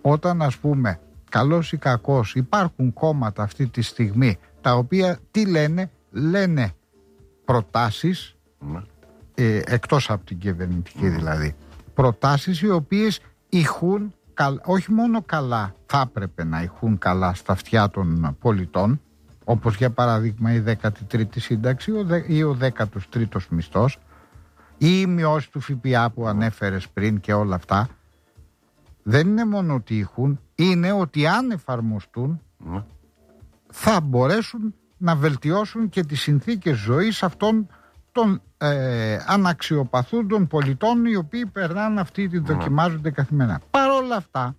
όταν ας πούμε καλός ή κακός υπάρχουν κόμματα αυτή τη στιγμή τα οποία τι λένε, λένε προτάσεις mm. ε, εκτός από την κυβερνητική mm. δηλαδή, προτάσεις οι οποίες ηχούν όχι μόνο καλά, θα έπρεπε να ηχούν καλά στα αυτιά των πολιτών, όπως για παράδειγμα η δέκατη τρίτη σύνταξη ή ο δέκατος τρίτος μισθός ή η μειώση του ΦΠΑ που ανέφερες πριν και όλα αυτά. Δεν είναι μόνο ότι ηχούν, είναι ότι αν εφαρμοστούν mm. θα μπορέσουν να βελτιώσουν και τις συνθήκες ζωής αυτών των ε, αναξιοπαθούν των πολιτών οι οποίοι περνάνε αυτή τη δοκιμάζονται mm. καθημερινά. Παρ' όλα αυτά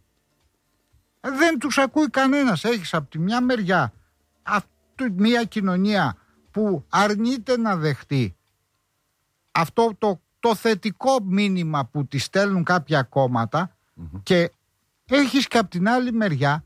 δεν τους ακούει κανένας. Έχεις από τη μια μεριά αυτή, μια κοινωνία που αρνείται να δεχτεί αυτό το, το θετικό μήνυμα που τη στέλνουν κάποια κόμματα mm-hmm. και έχεις και από την άλλη μεριά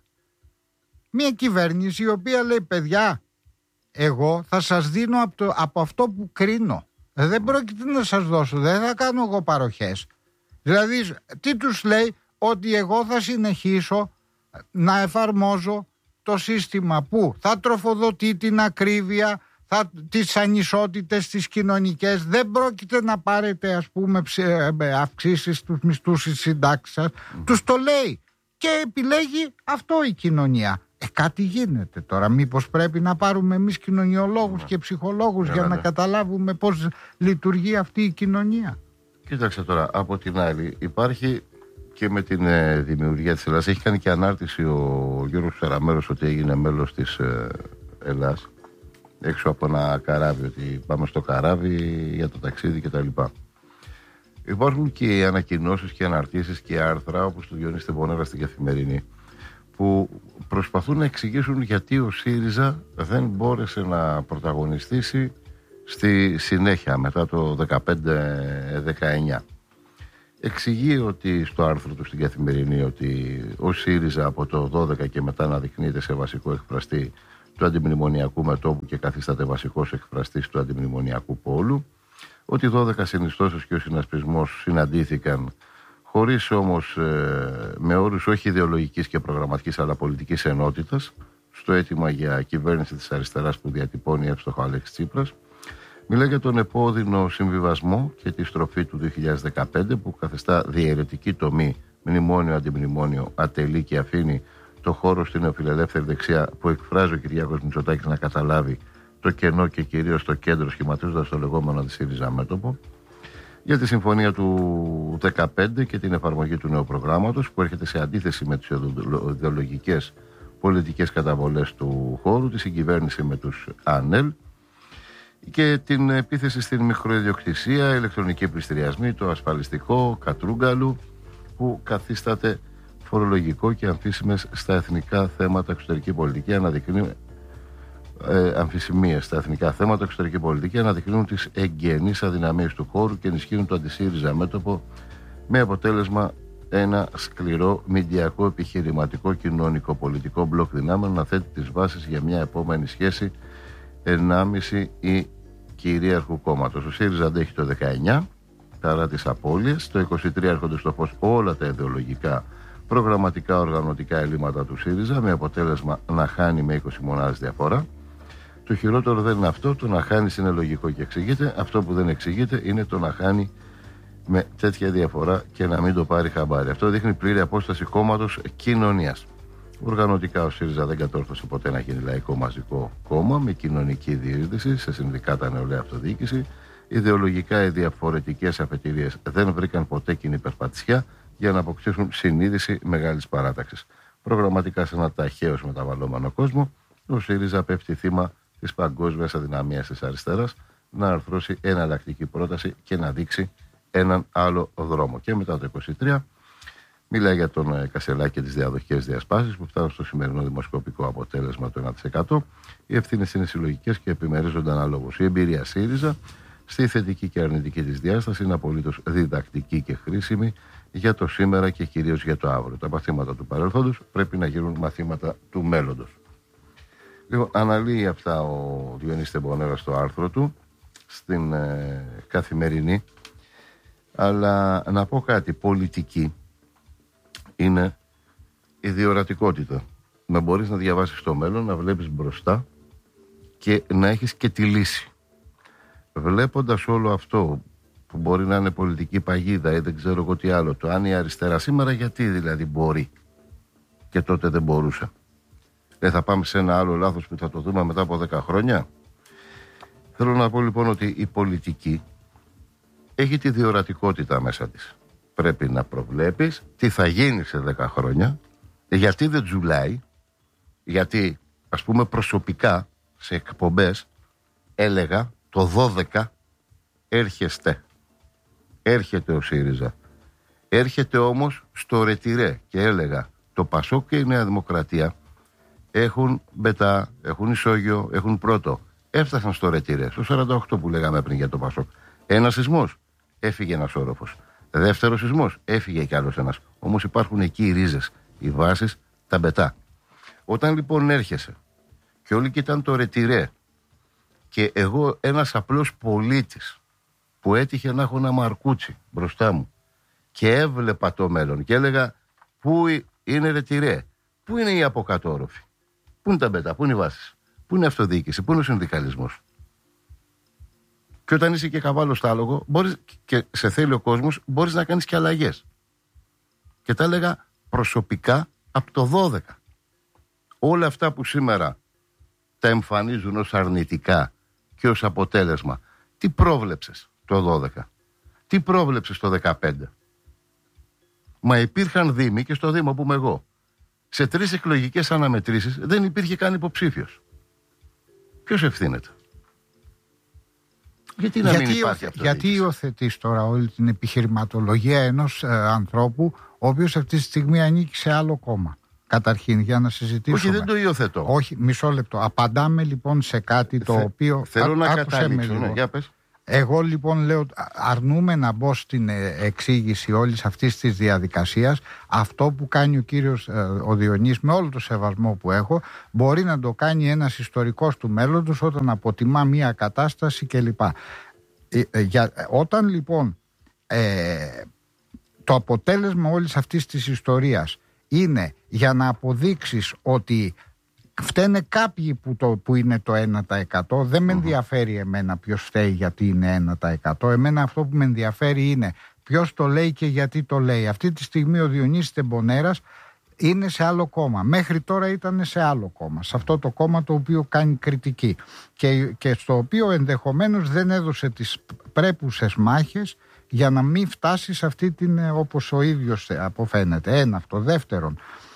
μια κυβέρνηση η οποία λέει παιδιά, εγώ θα σας δίνω από, το, από αυτό που κρίνω. Δεν πρόκειται να σας δώσω, δεν θα κάνω εγώ παροχές. Δηλαδή, τι τους λέει, ότι εγώ θα συνεχίσω να εφαρμόζω το σύστημα που θα τροφοδοτεί την ακρίβεια, θα, τις ανισότητες τις κοινωνικές, δεν πρόκειται να πάρετε ας πούμε αυξήσεις στους μισθούς της συντάξης σας. Mm. Τους το λέει και επιλέγει αυτό η κοινωνία. Ε, κάτι γίνεται τώρα. Μήπως πρέπει να πάρουμε εμείς κοινωνιολόγους mm. και ψυχολόγους yeah, για yeah. να καταλάβουμε πώς λειτουργεί αυτή η κοινωνία. Κοίταξε τώρα, από την άλλη υπάρχει και με την ε, δημιουργία της Ελλάδας, έχει κάνει και ανάρτηση ο Γιώργος Σαραμέρος ότι έγινε μέλος της ε, Ελλάς έξω από ένα καράβι, ότι πάμε στο καράβι για το ταξίδι κτλ. Υπάρχουν και ανακοινώσεις και αναρτήσεις και άρθρα όπως του Διονύση Τεμπονέρα στην Καθημερινή που προσπαθούν να εξηγήσουν γιατί ο ΣΥΡΙΖΑ δεν μπόρεσε να πρωταγωνιστήσει στη συνέχεια μετά το δεκαπέντε δεκαεννιά. Εξηγεί ότι στο άρθρο του στην Καθημερινή ότι ο ΣΥΡΙΖΑ από το δώδεκα και μετά αναδεικνύεται σε βασικό εκφραστή του αντιμνημονιακού μετώπου και καθίσταται βασικός εκφραστής του αντιμνημονιακού πόλου, ότι δώδεκα συνιστώσεις και ο συνασπισμός συναντήθηκαν χωρίς όμως ε, με όρους όχι ιδεολογικής και προγραμματικής αλλά πολιτικής ενότητας στο αίτημα για κυβέρνηση της αριστεράς που διατυπώνει εύστοχο Αλέξης Τσίπρας. Μιλάει για τον επώδυνο συμβιβασμό και τη στροφή του δύο χιλιάδες δεκαπέντε που καθιστά διαιρετική τομή μνημόνιο-αντιμνημόνιο, ατελεί και αφήνει το χώρο στην νεοφιλελεύθερη δεξιά που εκφράζει ο Κυριάκος Μητσοτάκης να καταλάβει το κενό και κυρίως το κέντρο, σχηματίζοντας το λεγόμενο τη ΣΥΡΙΖΑ μέτωπο. Για τη συμφωνία του δεκαπέντε και την εφαρμογή του νέου προγράμματος που έρχεται σε αντίθεση με τις ιδεολογικές πολιτικές καταβολές του χώρου, τη συγκυβέρνηση με τους ΑΝΕΛ και την επίθεση στην μικροϊδιοκτησία, ηλεκτρονική πληστηριασμή, το ασφαλιστικό κατρούγκαλου που καθίσταται φορολογικό και αμφίσιμες στα εθνικά θέματα εξωτερική πολιτική, αναδεικνύουν ε, αμφισημίες στα εθνικά θέματα εξωτερική πολιτική, αναδεικνύουν τις εγγενείς αδυναμίες του χώρου και ενισχύουν το αντισύριζα μέτωπο με αποτέλεσμα ένα σκληρό μηντιακό επιχειρηματικό κοινωνικό πολιτικό μπλοκ δυνάμεων να θέτει τις βάσεις για μια επόμενη σχέση ενάμιση ή κυρίαρχου κόμματος. Ο ΣΥΡΙΖΑ αντέχει το δεκαεννιά παρά τις απώλειες, το είκοσι τρία έρχονται στο φως όλα τα ιδεολογικά προγραμματικά οργανωτικά ελλείμματα του ΣΥΡΙΖΑ με αποτέλεσμα να χάνει με είκοσι μονάδες διαφορά. Το χειρότερο δεν είναι αυτό, το να χάνει είναι λογικό και εξηγείται. Αυτό που δεν εξηγείται είναι το να χάνει με τέτοια διαφορά και να μην το πάρει χαμπάρι. Αυτό δείχνει πλήρη απόσταση κόμματος κοινωνίας. Οργανωτικά ο ΣΥΡΙΖΑ δεν κατόρθωσε ποτέ να γίνει λαϊκό μαζικό κόμμα με κοινωνική διείσδυση σε συνδικάτα, νεολαία, αυτοδιοίκηση. Ιδεολογικά οι διαφορετικές αφετηρίες δεν βρήκαν ποτέ κοινή περπατησιά για να αποκτήσουν συνείδηση μεγάλης παράταξης. Προγραμματικά σε ένα ταχαίως μεταβαλλόμενο κόσμο, ο ΣΥΡΙΖΑ πέφτει θύμα της παγκόσμιας αδυναμίας της αριστεράς να αρθρώσει εναλλακτική πρόταση και να δείξει έναν άλλο δρόμο. Και μετά το είκοσι τρία μιλάει για τον Κασελάκη και τις διαδοχικές διασπάσεις που φτάνουν στο σημερινό δημοσκοπικό αποτέλεσμα του ένα τοις εκατό. Οι ευθύνες είναι συλλογικές και επιμερίζονται αναλόγως. Η εμπειρία ΣΥΡΙΖΑ στη θετική και αρνητική της διάσταση είναι απολύτως διδακτική και χρήσιμη για το σήμερα και κυρίως για το αύριο. Τα μαθήματα του παρελθόντος πρέπει να γίνουν μαθήματα του μέλλοντος. Λοιπόν, αναλύει αυτά ο Διονύσης Τεμπονέρα στο άρθρο του στην ε, Καθημερινή, αλλά να πω κάτι, πολιτική είναι η διορατικότητα. Να μπορείς να διαβάσεις το μέλλον, να βλέπεις μπροστά και να έχεις και τη λύση. Βλέποντας όλο αυτό που μπορεί να είναι πολιτική παγίδα ή δεν ξέρω εγώ τι άλλο, το αν η αριστερά σήμερα γιατί δηλαδή μπορεί και τότε δεν μπορούσε. Δεν θα πάμε σε ένα άλλο λάθος που θα το δούμε μετά από δέκα χρόνια. Θέλω να πω λοιπόν ότι η πολιτική έχει τη διορατικότητα μέσα της. Πρέπει να προβλέπεις τι θα γίνει σε δέκα χρόνια, γιατί δεν τζουλάει, γιατί ας πούμε προσωπικά σε εκπομπές έλεγα το δώδεκα έρχεστε, έρχεται ο ΣΥΡΙΖΑ, έρχεται όμως στο ρετυρέ και έλεγα το ΠΑΣΟΚ και η Νέα Δημοκρατία έχουν μπετά, έχουν ισόγειο, έχουν πρώτο. Έφτασαν στο ρετυρέ, στο σαράντα οκτώ που λέγαμε πριν για το ΠΑΣΟΚ. Ένας σεισμός, έφυγε ένας όροφος. Δεύτερος σεισμός, έφυγε κι άλλος ένας. Όμως υπάρχουν εκεί οι ρίζες, οι βάσεις, τα μπετά. Όταν λοιπόν έρχεσαι και όλοι κοιτάνε το ρετυρέ και εγώ ένας απλός πολίτης που έτυχε να έχω ένα μαρκούτσι μπροστά μου και έβλεπα το μέλλον και έλεγα πού είναι ρετυρέ, πού είναι οι αποκατόροφοι, πού είναι τα μπετά, πού είναι οι βάσεις, πού είναι η αυτοδιοίκηση, πού είναι ο συνδικαλισμός. Και όταν είσαι και καβάλο στο άλογο, μπορείς, και σε θέλει ο κόσμος, μπορείς να κάνεις και αλλαγές. Και τα έλεγα προσωπικά από το δώδεκα. Όλα αυτά που σήμερα τα εμφανίζουν ως αρνητικά και ως αποτέλεσμα, τι πρόβλεψες το δώδεκα, τι πρόβλεψες το δεκαπέντε. Μα υπήρχαν δήμοι και στο Δήμο που είμαι εγώ. Σε τρεις εκλογικές αναμετρήσεις δεν υπήρχε καν υποψήφιος. Ποιος ευθύνεται? Γιατί να γιατί μην υπάρχει αυτό? Γιατί υιοθετείς τώρα όλη την επιχειρηματολογία ενός ε, ανθρώπου ο οποίος αυτή τη στιγμή ανήκει σε άλλο κόμμα? Καταρχήν, για να συζητήσουμε. Όχι, δεν το υιοθετώ. Όχι, μισό λεπτό. Απαντάμε λοιπόν σε κάτι το Θε, οποίο. Θέλω α, να καταλήξω. Ναι, για πες. Εγώ λοιπόν λέω, αρνούμε να μπω στην εξήγηση όλης αυτής της διαδικασίας. Αυτό που κάνει ο κύριος ο Διονύσης, με όλο το σεβασμό που έχω, μπορεί να το κάνει ένας ιστορικός του μέλλοντος όταν αποτιμά μια κατάσταση κλπ. Ε, για, όταν λοιπόν ε, το αποτέλεσμα όλης αυτής της ιστορίας είναι για να αποδείξεις ότι φταίνε κάποιοι που, το, που είναι το ένα τοις εκατό. Δεν με ενδιαφέρει εμένα ποιος φταίει γιατί είναι ένα τοις εκατό. Εμένα αυτό που με ενδιαφέρει είναι ποιος το λέει και γιατί το λέει. Αυτή τη στιγμή ο Διονύσης Τεμπονέρας είναι σε άλλο κόμμα. Μέχρι τώρα ήταν σε άλλο κόμμα. Σε αυτό το κόμμα το οποίο κάνει κριτική. Και, και στο οποίο ενδεχομένως δεν έδωσε τις πρέπουσες μάχες για να μην φτάσει σε αυτή την, όπως ο ίδιος αποφαίνεται. Ένα αυτό. Δεύτερον,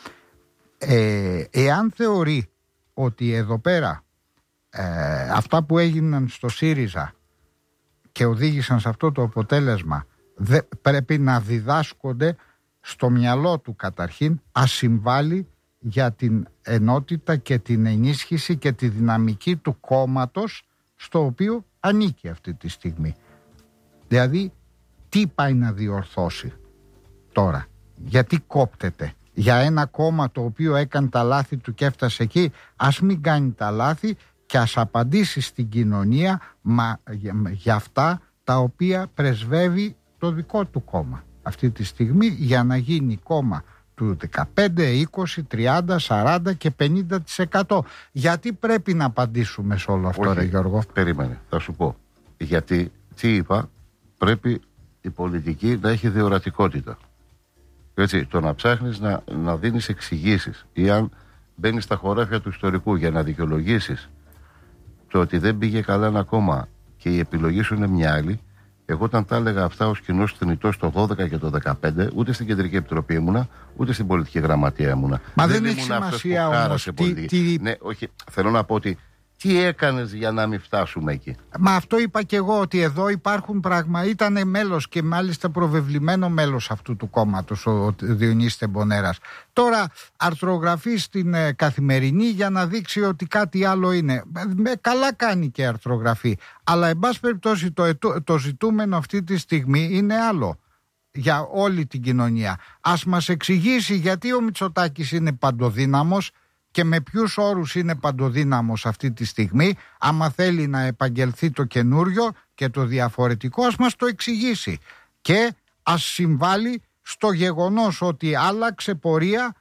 ε, εάν θεωρεί ότι εδώ πέρα ε, αυτά που έγιναν στο ΣΥΡΙΖΑ και οδήγησαν σε αυτό το αποτέλεσμα δε, πρέπει να διδάσκονται στο μυαλό του καταρχήν, ας συμβάλλει για την ενότητα και την ενίσχυση και τη δυναμική του κόμματος στο οποίο ανήκει αυτή τη στιγμή. Δηλαδή τι πάει να διορθώσει τώρα, γιατί κόπτεται για ένα κόμμα το οποίο έκανε τα λάθη του και έφτασε εκεί? Ας μην κάνει τα λάθη και ας απαντήσει στην κοινωνία μα, για, για αυτά τα οποία πρεσβεύει το δικό του κόμμα αυτή τη στιγμή, για να γίνει κόμμα του δεκαπέντε, είκοσι, τριάντα, σαράντα και πενήντα τοις εκατό. Γιατί πρέπει να απαντήσουμε σε όλο αυτό? Όχι, ρε Γιώργο, περίμενε, θα σου πω. Γιατί, τι είπα, πρέπει η πολιτική να έχει διορατικότητα. Έτσι, το να ψάχνεις να, να δίνεις εξηγήσεις ή αν μπαίνεις στα χωράφια του ιστορικού για να δικαιολογήσεις το ότι δεν πήγε καλά ένα κόμμα και η επιλογή σου είναι μια άλλη. Εγώ όταν τα έλεγα αυτά ως κοινός θνητός το δώδεκα και το δεκαπέντε, ούτε στην Κεντρική Επιτροπή ήμουνα, ούτε στην Πολιτική Γραμματεία ήμουνα. Μα δεν, δεν έχει σημασία όμως τι, τι... Ναι, όχι, θέλω να πω ότι τι έκανες για να μην φτάσουμε εκεί? Μα αυτό είπα και εγώ, ότι εδώ υπάρχουν πράγματα. Ήταν μέλος και μάλιστα προβεβλημένο μέλος αυτού του κόμματος ο Διονύσης Τεμπονέρας. Τώρα αρθρογραφεί στην ε, Καθημερινή για να δείξει ότι κάτι άλλο είναι. Με, καλά κάνει και αρθρογραφεί. Αλλά εν πάση περιπτώσει το, το, το ζητούμενο αυτή τη στιγμή είναι άλλο για όλη την κοινωνία. Ας μας εξηγήσει γιατί ο Μητσοτάκης είναι παντοδύναμος και με ποιους όρους είναι παντοδύναμος αυτή τη στιγμή. Άμα θέλει να επαγγελθεί το καινούριο και το διαφορετικό, ας μας το εξηγήσει και ας συμβάλλει στο γεγονός ότι άλλαξε πορεία και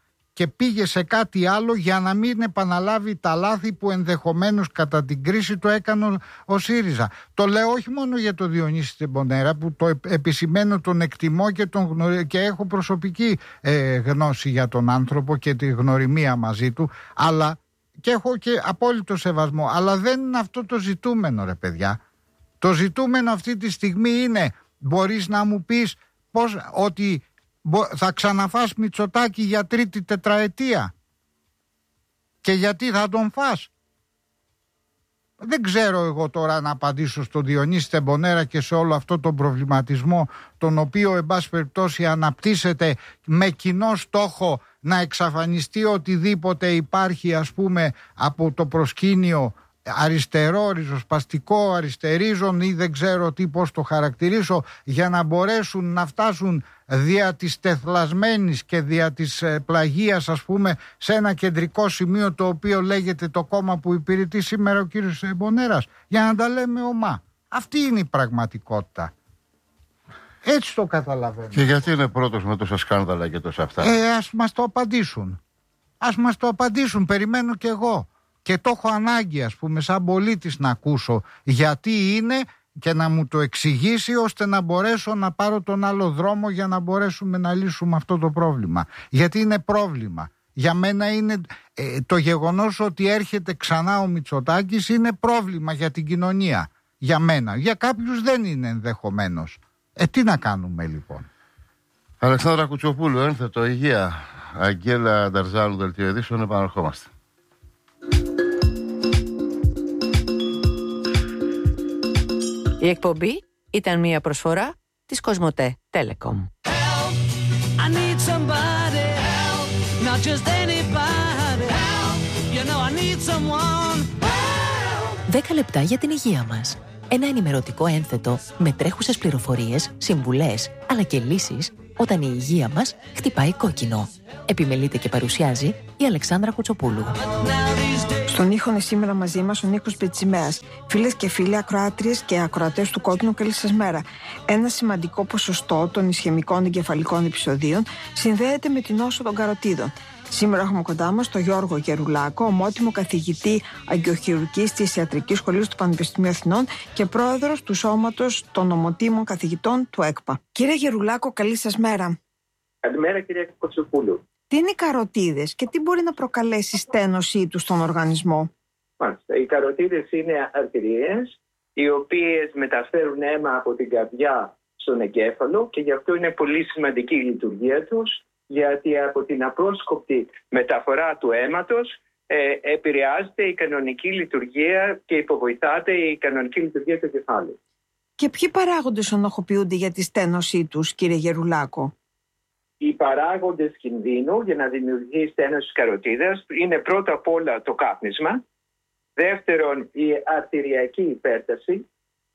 και πήγε σε κάτι άλλο για να μην επαναλάβει τα λάθη που ενδεχομένως κατά την κρίση το έκανε ο ΣΥΡΙΖΑ. Το λέω όχι μόνο για τον Διονύση Τεμπονέρα, που το επισημαίνω, τον εκτιμώ και, τον γνωρι... και έχω προσωπική ε, γνώση για τον άνθρωπο και τη γνωριμία μαζί του, αλλά και έχω και απόλυτο σεβασμό. Αλλά δεν είναι αυτό το ζητούμενο, ρε παιδιά. Το ζητούμενο αυτή τη στιγμή είναι, μπορείς να μου πεις πώς, ότι θα ξαναφάς Μητσοτάκη για τρίτη τετραετία? Και γιατί θα τον φας? Δεν ξέρω εγώ τώρα να απαντήσω στον Διονύση Τεμπονέρα και σε όλο αυτό τον προβληματισμό, τον οποίο εν πάση περιπτώσει αναπτύσσεται με κοινό στόχο να εξαφανιστεί οτιδήποτε υπάρχει, ας πούμε, από το προσκήνιο αριστερό, ριζοσπαστικό, αριστερίζον ή δεν ξέρω τι, πώς το χαρακτηρίσω, για να μπορέσουν να φτάσουν δια της τεθλασμένης και δια της ε, πλαγίας, ας πούμε, σε ένα κεντρικό σημείο, το οποίο λέγεται το κόμμα που υπηρετεί σήμερα ο κύριος Μπονέρας, για να τα λέμε ομά. Αυτή είναι η πραγματικότητα. Έτσι το καταλαβαίνω. Και γιατί είναι πρώτος με τόσα σκάνδαλα και τόσα αυτά? Ε, ας μας το απαντήσουν. Ας μας το απαντήσουν, περιμένω κι εγώ. Και το έχω ανάγκη, ας πούμε, σαν πολίτης να ακούσω γιατί είναι και να μου το εξηγήσει, ώστε να μπορέσω να πάρω τον άλλο δρόμο για να μπορέσουμε να λύσουμε αυτό το πρόβλημα. Γιατί είναι πρόβλημα. Για μένα είναι ε, το γεγονός ότι έρχεται ξανά ο Μητσοτάκης είναι πρόβλημα για την κοινωνία. Για μένα. Για κάποιους δεν είναι ενδεχομένως. Ε, τι να κάνουμε λοιπόν? Αλεξάνδρα Κουτσοπούλου, ένθετο, υγεία. Αγγέλα Νταρζάλου, δελτίο ειδήσεων, επαναρχόμαστε. Η εκπομπή ήταν μια προσφορά της Κοσμοτέ Telecom. Δέκα λεπτά για την υγεία μας. Ένα ενημερωτικό ένθετο με τρέχουσες πληροφορίες, συμβουλές, αλλά και λύσεις όταν η υγεία μας χτυπάει κόκκινο. Επιμελείται και παρουσιάζει η Αλεξάνδρα Κουτσοπούλου. Στον ήχο είναι σήμερα μαζί μας ο Νίκος Πετσιμέας. Φίλες και φίλοι, ακροάτριες και ακροατές του Κόκκινου, καλή σας μέρα. Ένα σημαντικό ποσοστό των ισχαιμικών εγκεφαλικών επεισοδίων συνδέεται με την νόσο των καροτίδων. Σήμερα έχουμε κοντά μας τον Γιώργο Γερουλάκο, ομότιμο καθηγητή αγκιοχειρουργικής της Ιατρικής Σχολής του Πανεπιστημίου Αθηνών και πρόεδρος του Σώματος των Ομοτήμων Καθηγητών του ΕΚΠΑ. Κύριε Γερουλάκο, καλή σας μέρα. Καλημέρα, κυρία Κοτσοπούλου. Τι είναι οι καροτίδες και τι μπορεί να προκαλέσει στένωσή τους στον οργανισμό? Μάλιστα. Οι καροτίδες είναι αρτηρίες οι οποίες μεταφέρουν αίμα από την καρδιά στον εγκέφαλο και γι' αυτό είναι πολύ σημαντική η λειτουργία τους, γιατί από την απρόσκοπτη μεταφορά του αίματος ε, επηρεάζεται η κανονική λειτουργία και υποβοηθάται η κανονική λειτουργία του εγκεφάλου. Και ποιοι παράγοντες ονοχοποιούνται για τη στένωσή τους, κύριε Γερουλάκο? Οι παράγοντες κινδύνου για να δημιουργεί στένωση της καροτίδας είναι πρώτα απ' όλα το κάπνισμα, δεύτερον η αρτηριακή υπέρταση,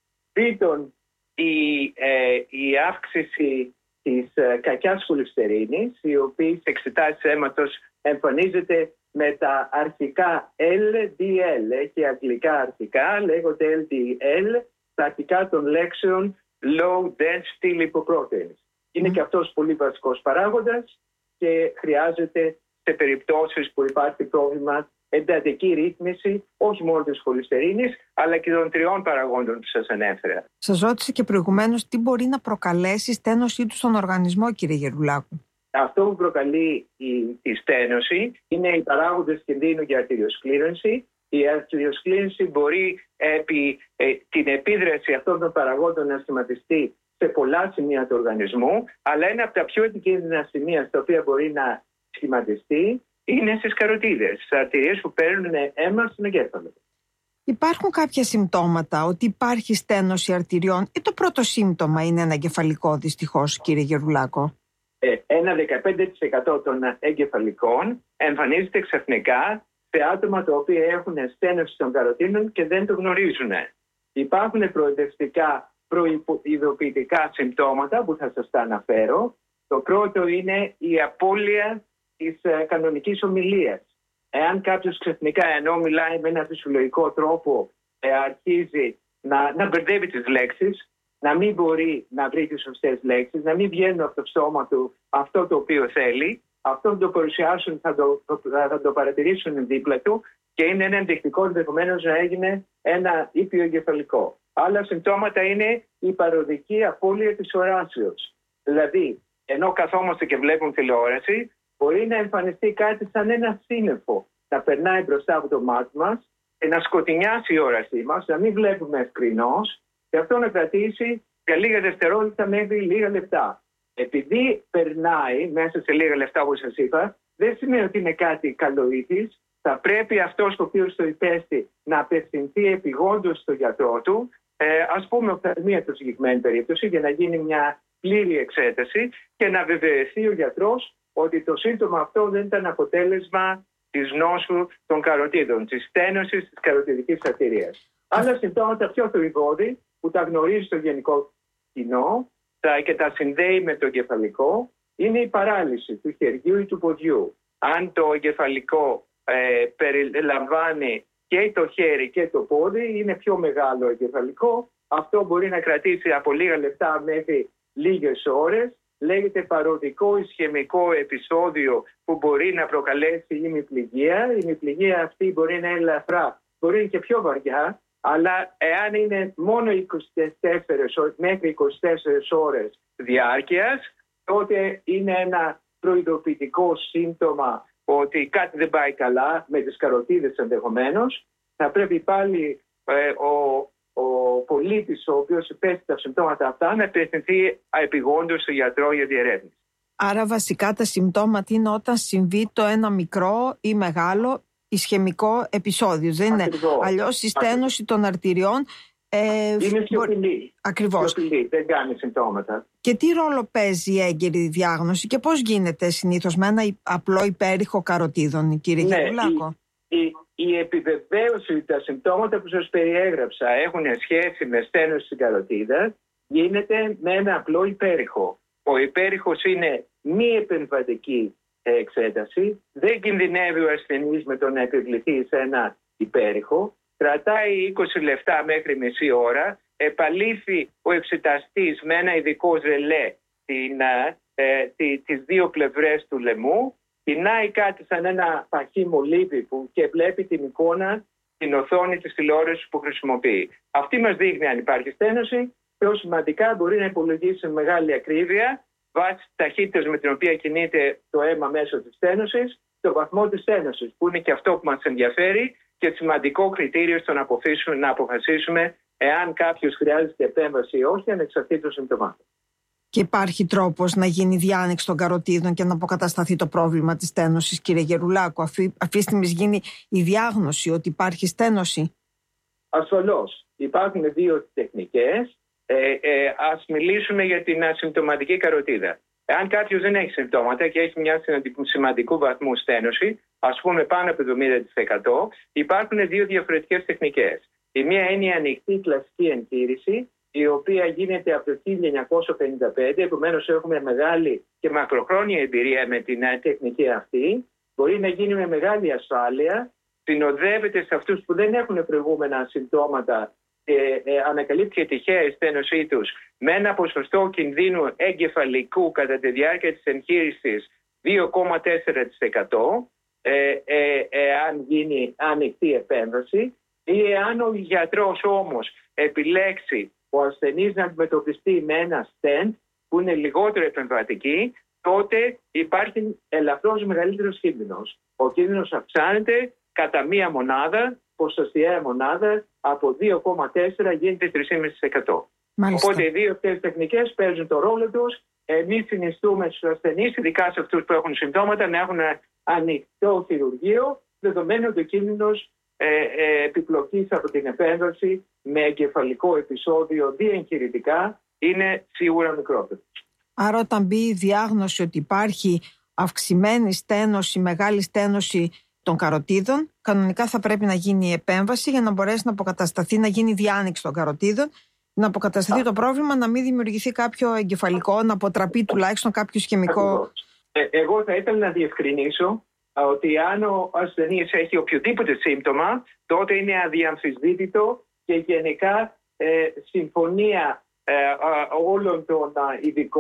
τρίτον η, ε, η αύξηση της ε, κακιάς χολυστερίνης, η οποία σε εξετάσεις αίματος εμφανίζεται με τα αρχικά ελ ντι ελ και αγγλικά αρχικά λέγονται ελ ντι ελ, τα αρχικά των λέξεων low density lipoproteins. Είναι mm. και αυτός πολύ βασικός παράγοντας και χρειάζεται σε περιπτώσεις που υπάρχει πρόβλημα εντατική ρύθμιση όχι μόνο της χολυστερίνης αλλά και των τριών παραγόντων που σας ανέφερα. Σας ρώτησε και προηγουμένως τι μπορεί να προκαλέσει η στένωσή του στον οργανισμό, κύριε Γερουλάκου. Αυτό που προκαλεί η, η στένωση είναι οι παράγοντες κινδύνου για αρτηριοσκλήρωση. Η αρτηριοσκλήρωση μπορεί επί ε, την επίδραση αυτών των παραγόντων να σχηματιστεί σε πολλά σημεία του οργανισμού, αλλά ένα από τα πιο επικίνδυνα σημεία στα οποία μπορεί να σχηματιστεί είναι στις καροτίδες, στις αρτηρίες που παίρνουν αίμα στον εγκέφαλο. Υπάρχουν κάποια συμπτώματα ότι υπάρχει στένωση αρτηριών ή το πρώτο σύμπτωμα είναι ένα εγκεφαλικό, δυστυχώς, κύριε Γερουλάκο? Ε, ένα δεκαπέντε τοις εκατό των εγκεφαλικών εμφανίζεται ξαφνικά σε άτομα τα οποία έχουν στένωση των καροτίδων και δεν το γνωρίζουν. Υπάρχουν προοδευτικά προειδοποιητικά συμπτώματα που θα σας τα αναφέρω. Το πρώτο είναι η απώλεια της ε, κανονικής ομιλίας. Εάν κάποιος ξαφνικά, ενώ μιλάει με ένα φυσιολογικό τρόπο, ε, αρχίζει να, να μπερδεύει τις λέξεις, να μην μπορεί να βρει τις σωστές λέξεις, να μην βγαίνουν από το στόμα του αυτό το οποίο θέλει, αυτό θα το παρουσιάσουν, θα το, θα το παρατηρήσουν δίπλα του και είναι ένα ενδεικτικό ενδεχομένως να έγινε ένα ήπιο εγκεφαλικό. Άλλα συμπτώματα είναι η παροδική απώλεια της οράσεως. Δηλαδή, ενώ καθόμαστε και βλέπουμε τηλεόραση, μπορεί να εμφανιστεί κάτι σαν ένα σύννεφο να περνάει μπροστά από το μάτι μας και να σκοτεινιάσει η όρασή μας, να μην βλέπουμε ευκρινώς και αυτό να κρατήσει για λίγα δευτερόλεπτα μέχρι λίγα λεπτά. Επειδή περνάει μέσα σε λίγα λεπτά, όπως σας είπα, δεν σημαίνει ότι είναι κάτι καλοήθης. Θα πρέπει αυτός ο οποίος το υπέστη να απευθυνθεί επιγόντως στο γιατρό του, ε, ας πούμε οφθαλμία του συγκεκριμένη περίπτωση, για να γίνει μια πλήρη εξέταση και να βεβαιωθεί ο γιατρός ότι το σύμπτωμα αυτό δεν ήταν αποτέλεσμα της νόσου των καροτίδων, της στένωσης της καροτιδικής αρτηρίας. Άλλα συμπτώματα πιο θορυβώδη που τα γνωρίζει στο γενικό κοινό και τα συνδέει με το εγκεφαλικό είναι η παράλυση του χεριού ή του ποδιού. Αν το εγκεφαλικό ε, περιλαμβάνει και το χέρι και το πόδι, είναι πιο μεγάλο εγκεφαλικό. Αυτό μπορεί να κρατήσει από λίγα λεπτά μέχρι λίγες ώρες. Λέγεται παροδικό ισχαιμικό επεισόδιο που μπορεί να προκαλέσει ημιπληγία. Η ημιπληγία αυτή μπορεί να είναι ελαφρά, μπορεί να είναι και πιο βαριά, αλλά εάν είναι μόνο είκοσι τέσσερις μέχρι είκοσι τέσσερις ώρες διάρκειας, τότε είναι ένα προειδοποιητικό σύμπτωμα ότι κάτι δεν πάει καλά με τις καροτίδες ενδεχομένως. Θα πρέπει πάλι ε, ο ο πολίτης ο οποίος υπέστη τα συμπτώματα αυτά να απευθυνθεί επιγόντως στο γιατρό για διερεύνηση. Άρα βασικά τα συμπτώματα είναι όταν συμβεί το ένα μικρό ή μεγάλο ισχαιμικό επεισόδιο. Δεν είναι αλλιώς η στένωση των αρτηριών. Ε, είναι σιωπηλή. Ακριβώς. Σιωπηλή, δεν κάνει συμπτώματα. Και τι ρόλο παίζει η έγκαιρη διάγνωση και πώς γίνεται συνήθως με ένα απλό υπέρηχο καροτίδων, κύριε ναι, Γερουλάκο? Η, η, η επιβεβαίωση ότι τα συμπτώματα που σας περιέγραψα έχουν σχέση με στένωση στην καροτίδα γίνεται με ένα απλό υπέρηχο. Ο υπέρηχος είναι μη επεμβατική εξέταση, δεν κινδυνεύει ο ασθενής με το να επιβληθεί σε ένα υπέρηχο, κρατάει είκοσι λεπτά μέχρι μισή ώρα, επαλήθει ο εξεταστής με ένα ειδικό ζελέ την, ε, τι, τις δύο πλευρές του λαιμού, πεινάει κάτι σαν ένα παχύ μολύβι που και βλέπει την εικόνα, την οθόνη της τηλεόρασης που χρησιμοποιεί. Αυτή μας δείχνει αν υπάρχει στένωση. Πιο σημαντικά μπορεί να υπολογίσει με μεγάλη ακρίβεια βάσει της ταχύτητας με την οποία κινείται το αίμα μέσω της στένωσης, το βαθμό της στένωσης, που είναι και αυτό που μας ενδιαφέρει και σημαντικό κριτήριο στο να, να αποφασίσουμε εάν κάποιος χρειάζεται επέμβαση ή όχι, ανεξαρτήτως συμπτωμάτων. Και υπάρχει τρόπος να γίνει διάνοιξη των καροτίδων και να αποκατασταθεί το πρόβλημα της στένωσης, κύριε Γερουλάκο, αυτή τη στιγμή γίνει η διάγνωση ότι υπάρχει στένωση? Ασφαλώς. Υπάρχουν δύο τεχνικές. Ε, ε, ας μιλήσουμε για την ασυμπτωματική καροτίδα. Εάν κάποιος δεν έχει συμπτώματα και έχει μια σημαντικού βαθμού στένωση, ας πούμε πάνω από το εβδομήντα τοις εκατό, υπάρχουν δύο διαφορετικές τεχνικές. Η μία είναι η ανοιχτή κλασική εγχείρηση, η οποία γίνεται από το χίλια εννιακόσια πενήντα πέντε, επομένως έχουμε μεγάλη και μακροχρόνια εμπειρία με την τεχνική αυτή. Μπορεί να γίνει με μεγάλη ασφάλεια, συνοδεύεται σε αυτούς που δεν έχουν προηγούμενα συμπτώματα και ε, ανακαλύπτει τυχαία η στένωσή τους με ένα ποσοστό κινδύνου εγκεφαλικού κατά τη διάρκεια της εγχείρησης δύο κόμμα τέσσερα τοις εκατό, ε, ε, ε, αν γίνει ανοιχτή επέμβαση, ή αν ο γιατρός όμως επιλέξει ο ασθενής να αντιμετωπιστεί με ένα στεντ που είναι λιγότερο επεμβατική, τότε υπάρχει ελαφρώς μεγαλύτερος κίνδυνος. Ο κίνδυνος αυξάνεται κατά μία μονάδα, ποσοστιαία μονάδα, από δύο κόμμα τέσσερα γίνεται τρία κόμμα πέντε τοις εκατό. Οπότε οι δύο αυτές τεχνικές παίζουν το ρόλο τους. Εμείς συνιστούμε στους ασθενείς, ειδικά σε αυτούς που έχουν συμπτώματα, να έχουν ανοιχτό χειρουργείο, δεδομένου ότι ο κίνδυνος ε, ε, επιπλοκής από την επέμβαση με εγκεφαλικό επεισόδιο διεγχειρητικά είναι σίγουρα μικρότερο. Άρα όταν μπει η διάγνωση ότι υπάρχει αυξημένη στένωση, μεγάλη στένωση των καροτίδων, κανονικά θα πρέπει να γίνει η επέμβαση για να μπορέσει να αποκατασταθεί, να γίνει διάνοιξη των καροτίδων, να αποκατασταθεί Α. το πρόβλημα, να μην δημιουργηθεί κάποιο εγκεφαλικό, να αποτραπεί τουλάχιστον κάποιο ισχαιμικό. Ε, εγώ θα ήθελα να διευκρινίσω ότι αν ο ασθενής έχει οποιοδήποτε σύμπτωμα, τότε είναι αδιαμφισβήτητο και γενικά ε, συμφωνία ε, όλων των ειδικών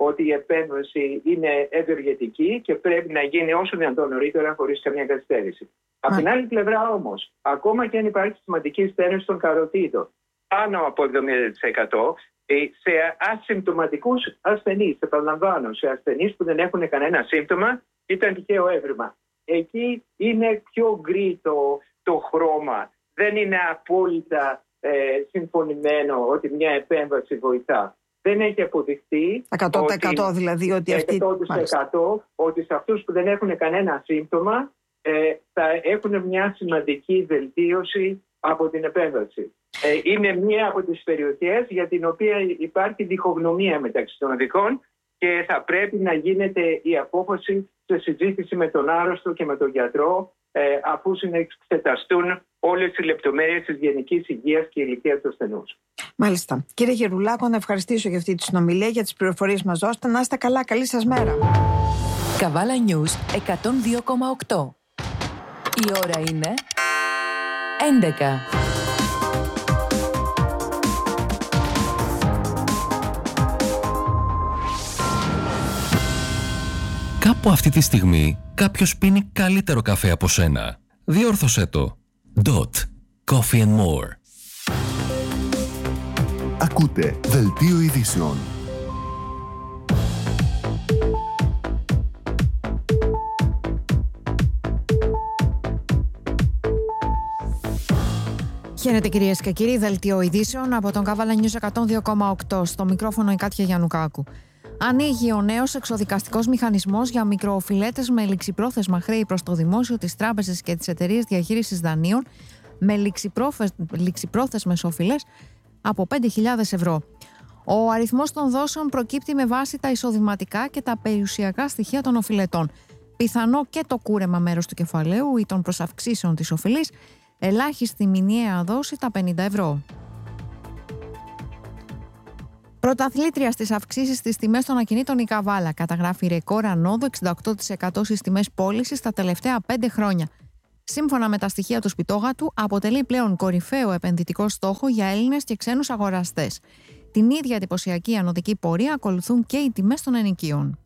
ότι η επέμβαση είναι ευεργετική και πρέπει να γίνει όσο δυνατόν νωρίτερα χωρίς καμία καθυστέρηση. Από την άλλη πλευρά όμως, ακόμα και αν υπάρχει σημαντική στένωση των καροτίδων, πάνω από εβδομήντα τοις εκατό σε ασυμπτωματικούς ασθενείς, επαναλαμβάνω, σε ασθενείς που δεν έχουν κανένα σύμπτωμα, ήταν τυχαίο έβριμα. Εκεί είναι πιο γκρι το, το χρώμα. Δεν είναι απόλυτα ε, συμφωνημένο ότι μια επέμβαση βοηθά. Δεν έχει αποδειχθεί εκατό τοις εκατό ότι, δηλαδή ότι αυτή... εκατό τοις εκατό ότι σε αυτούς που δεν έχουν κανένα σύμπτωμα ε, θα έχουν μια σημαντική βελτίωση από την επέμβαση. Ε, είναι μία από τις περιοχές για την οποία υπάρχει διχογνωμία μεταξύ των ειδικών και θα πρέπει να γίνεται η απόφαση σε συζήτηση με τον άρρωστο και με τον γιατρό ε, αφού συνεξεταστούν όλες οι λεπτομέρειες της γενικής υγείας και ηλικίας του ασθενούς. Μάλιστα. Κύριε Γερουλάκο, να ευχαριστήσω για αυτή τη συνομιλία, για τις πληροφορίες μας δώσετε. Να είστε καλά. Καλή σας μέρα. Καβάλα News εκατόν δύο κόμμα οκτώ. Η ώρα είναι έντεκα. Κάπου αυτή τη στιγμή κάποιος πίνει καλύτερο καφέ από σένα. Διόρθωσέ το. Dot. Coffee and more. Ακούτε Δελτίο Ειδήσεων. Χαίρετε κυρίες και κύριοι, Δελτίο Ειδήσεων από τον Καβάλα News εκατόν δύο κόμμα οκτώ. Στο μικρόφωνο η Κάτια Γιαννουκάκου. Ανοίγει ο νέος εξοδικαστικός μηχανισμός για μικροοφιλέτες με ληξιπρόθεσμα χρέη προς το δημόσιο, τις τράπεζες και τις εταιρείες διαχείρισης δανείων με ληξιπρόθεσμες οφειλές από πέντε χιλιάδες ευρώ. Ο αριθμός των δόσεων προκύπτει με βάση τα εισοδηματικά και τα περιουσιακά στοιχεία των οφειλετών. Πιθανό και το κούρεμα μέρος του κεφαλαίου ή των προσαυξήσεων της οφειλής, ελάχιστη μηνιαία δόση τα πενήντα ευρώ. Πρωταθλήτρια στις αυξήσεις στις τιμές των ακινήτων η Καβάλα καταγράφει ρεκόρ ανόδου εξήντα οκτώ τοις εκατό στις τιμές πώλησης τα τελευταία πέντε χρόνια. Σύμφωνα με τα στοιχεία του Σπιτόγατου, αποτελεί πλέον κορυφαίο επενδυτικό στόχο για Έλληνες και ξένους αγοραστές. Την ίδια εντυπωσιακή ανωδική πορεία ακολουθούν και οι τιμές των ενοικίων.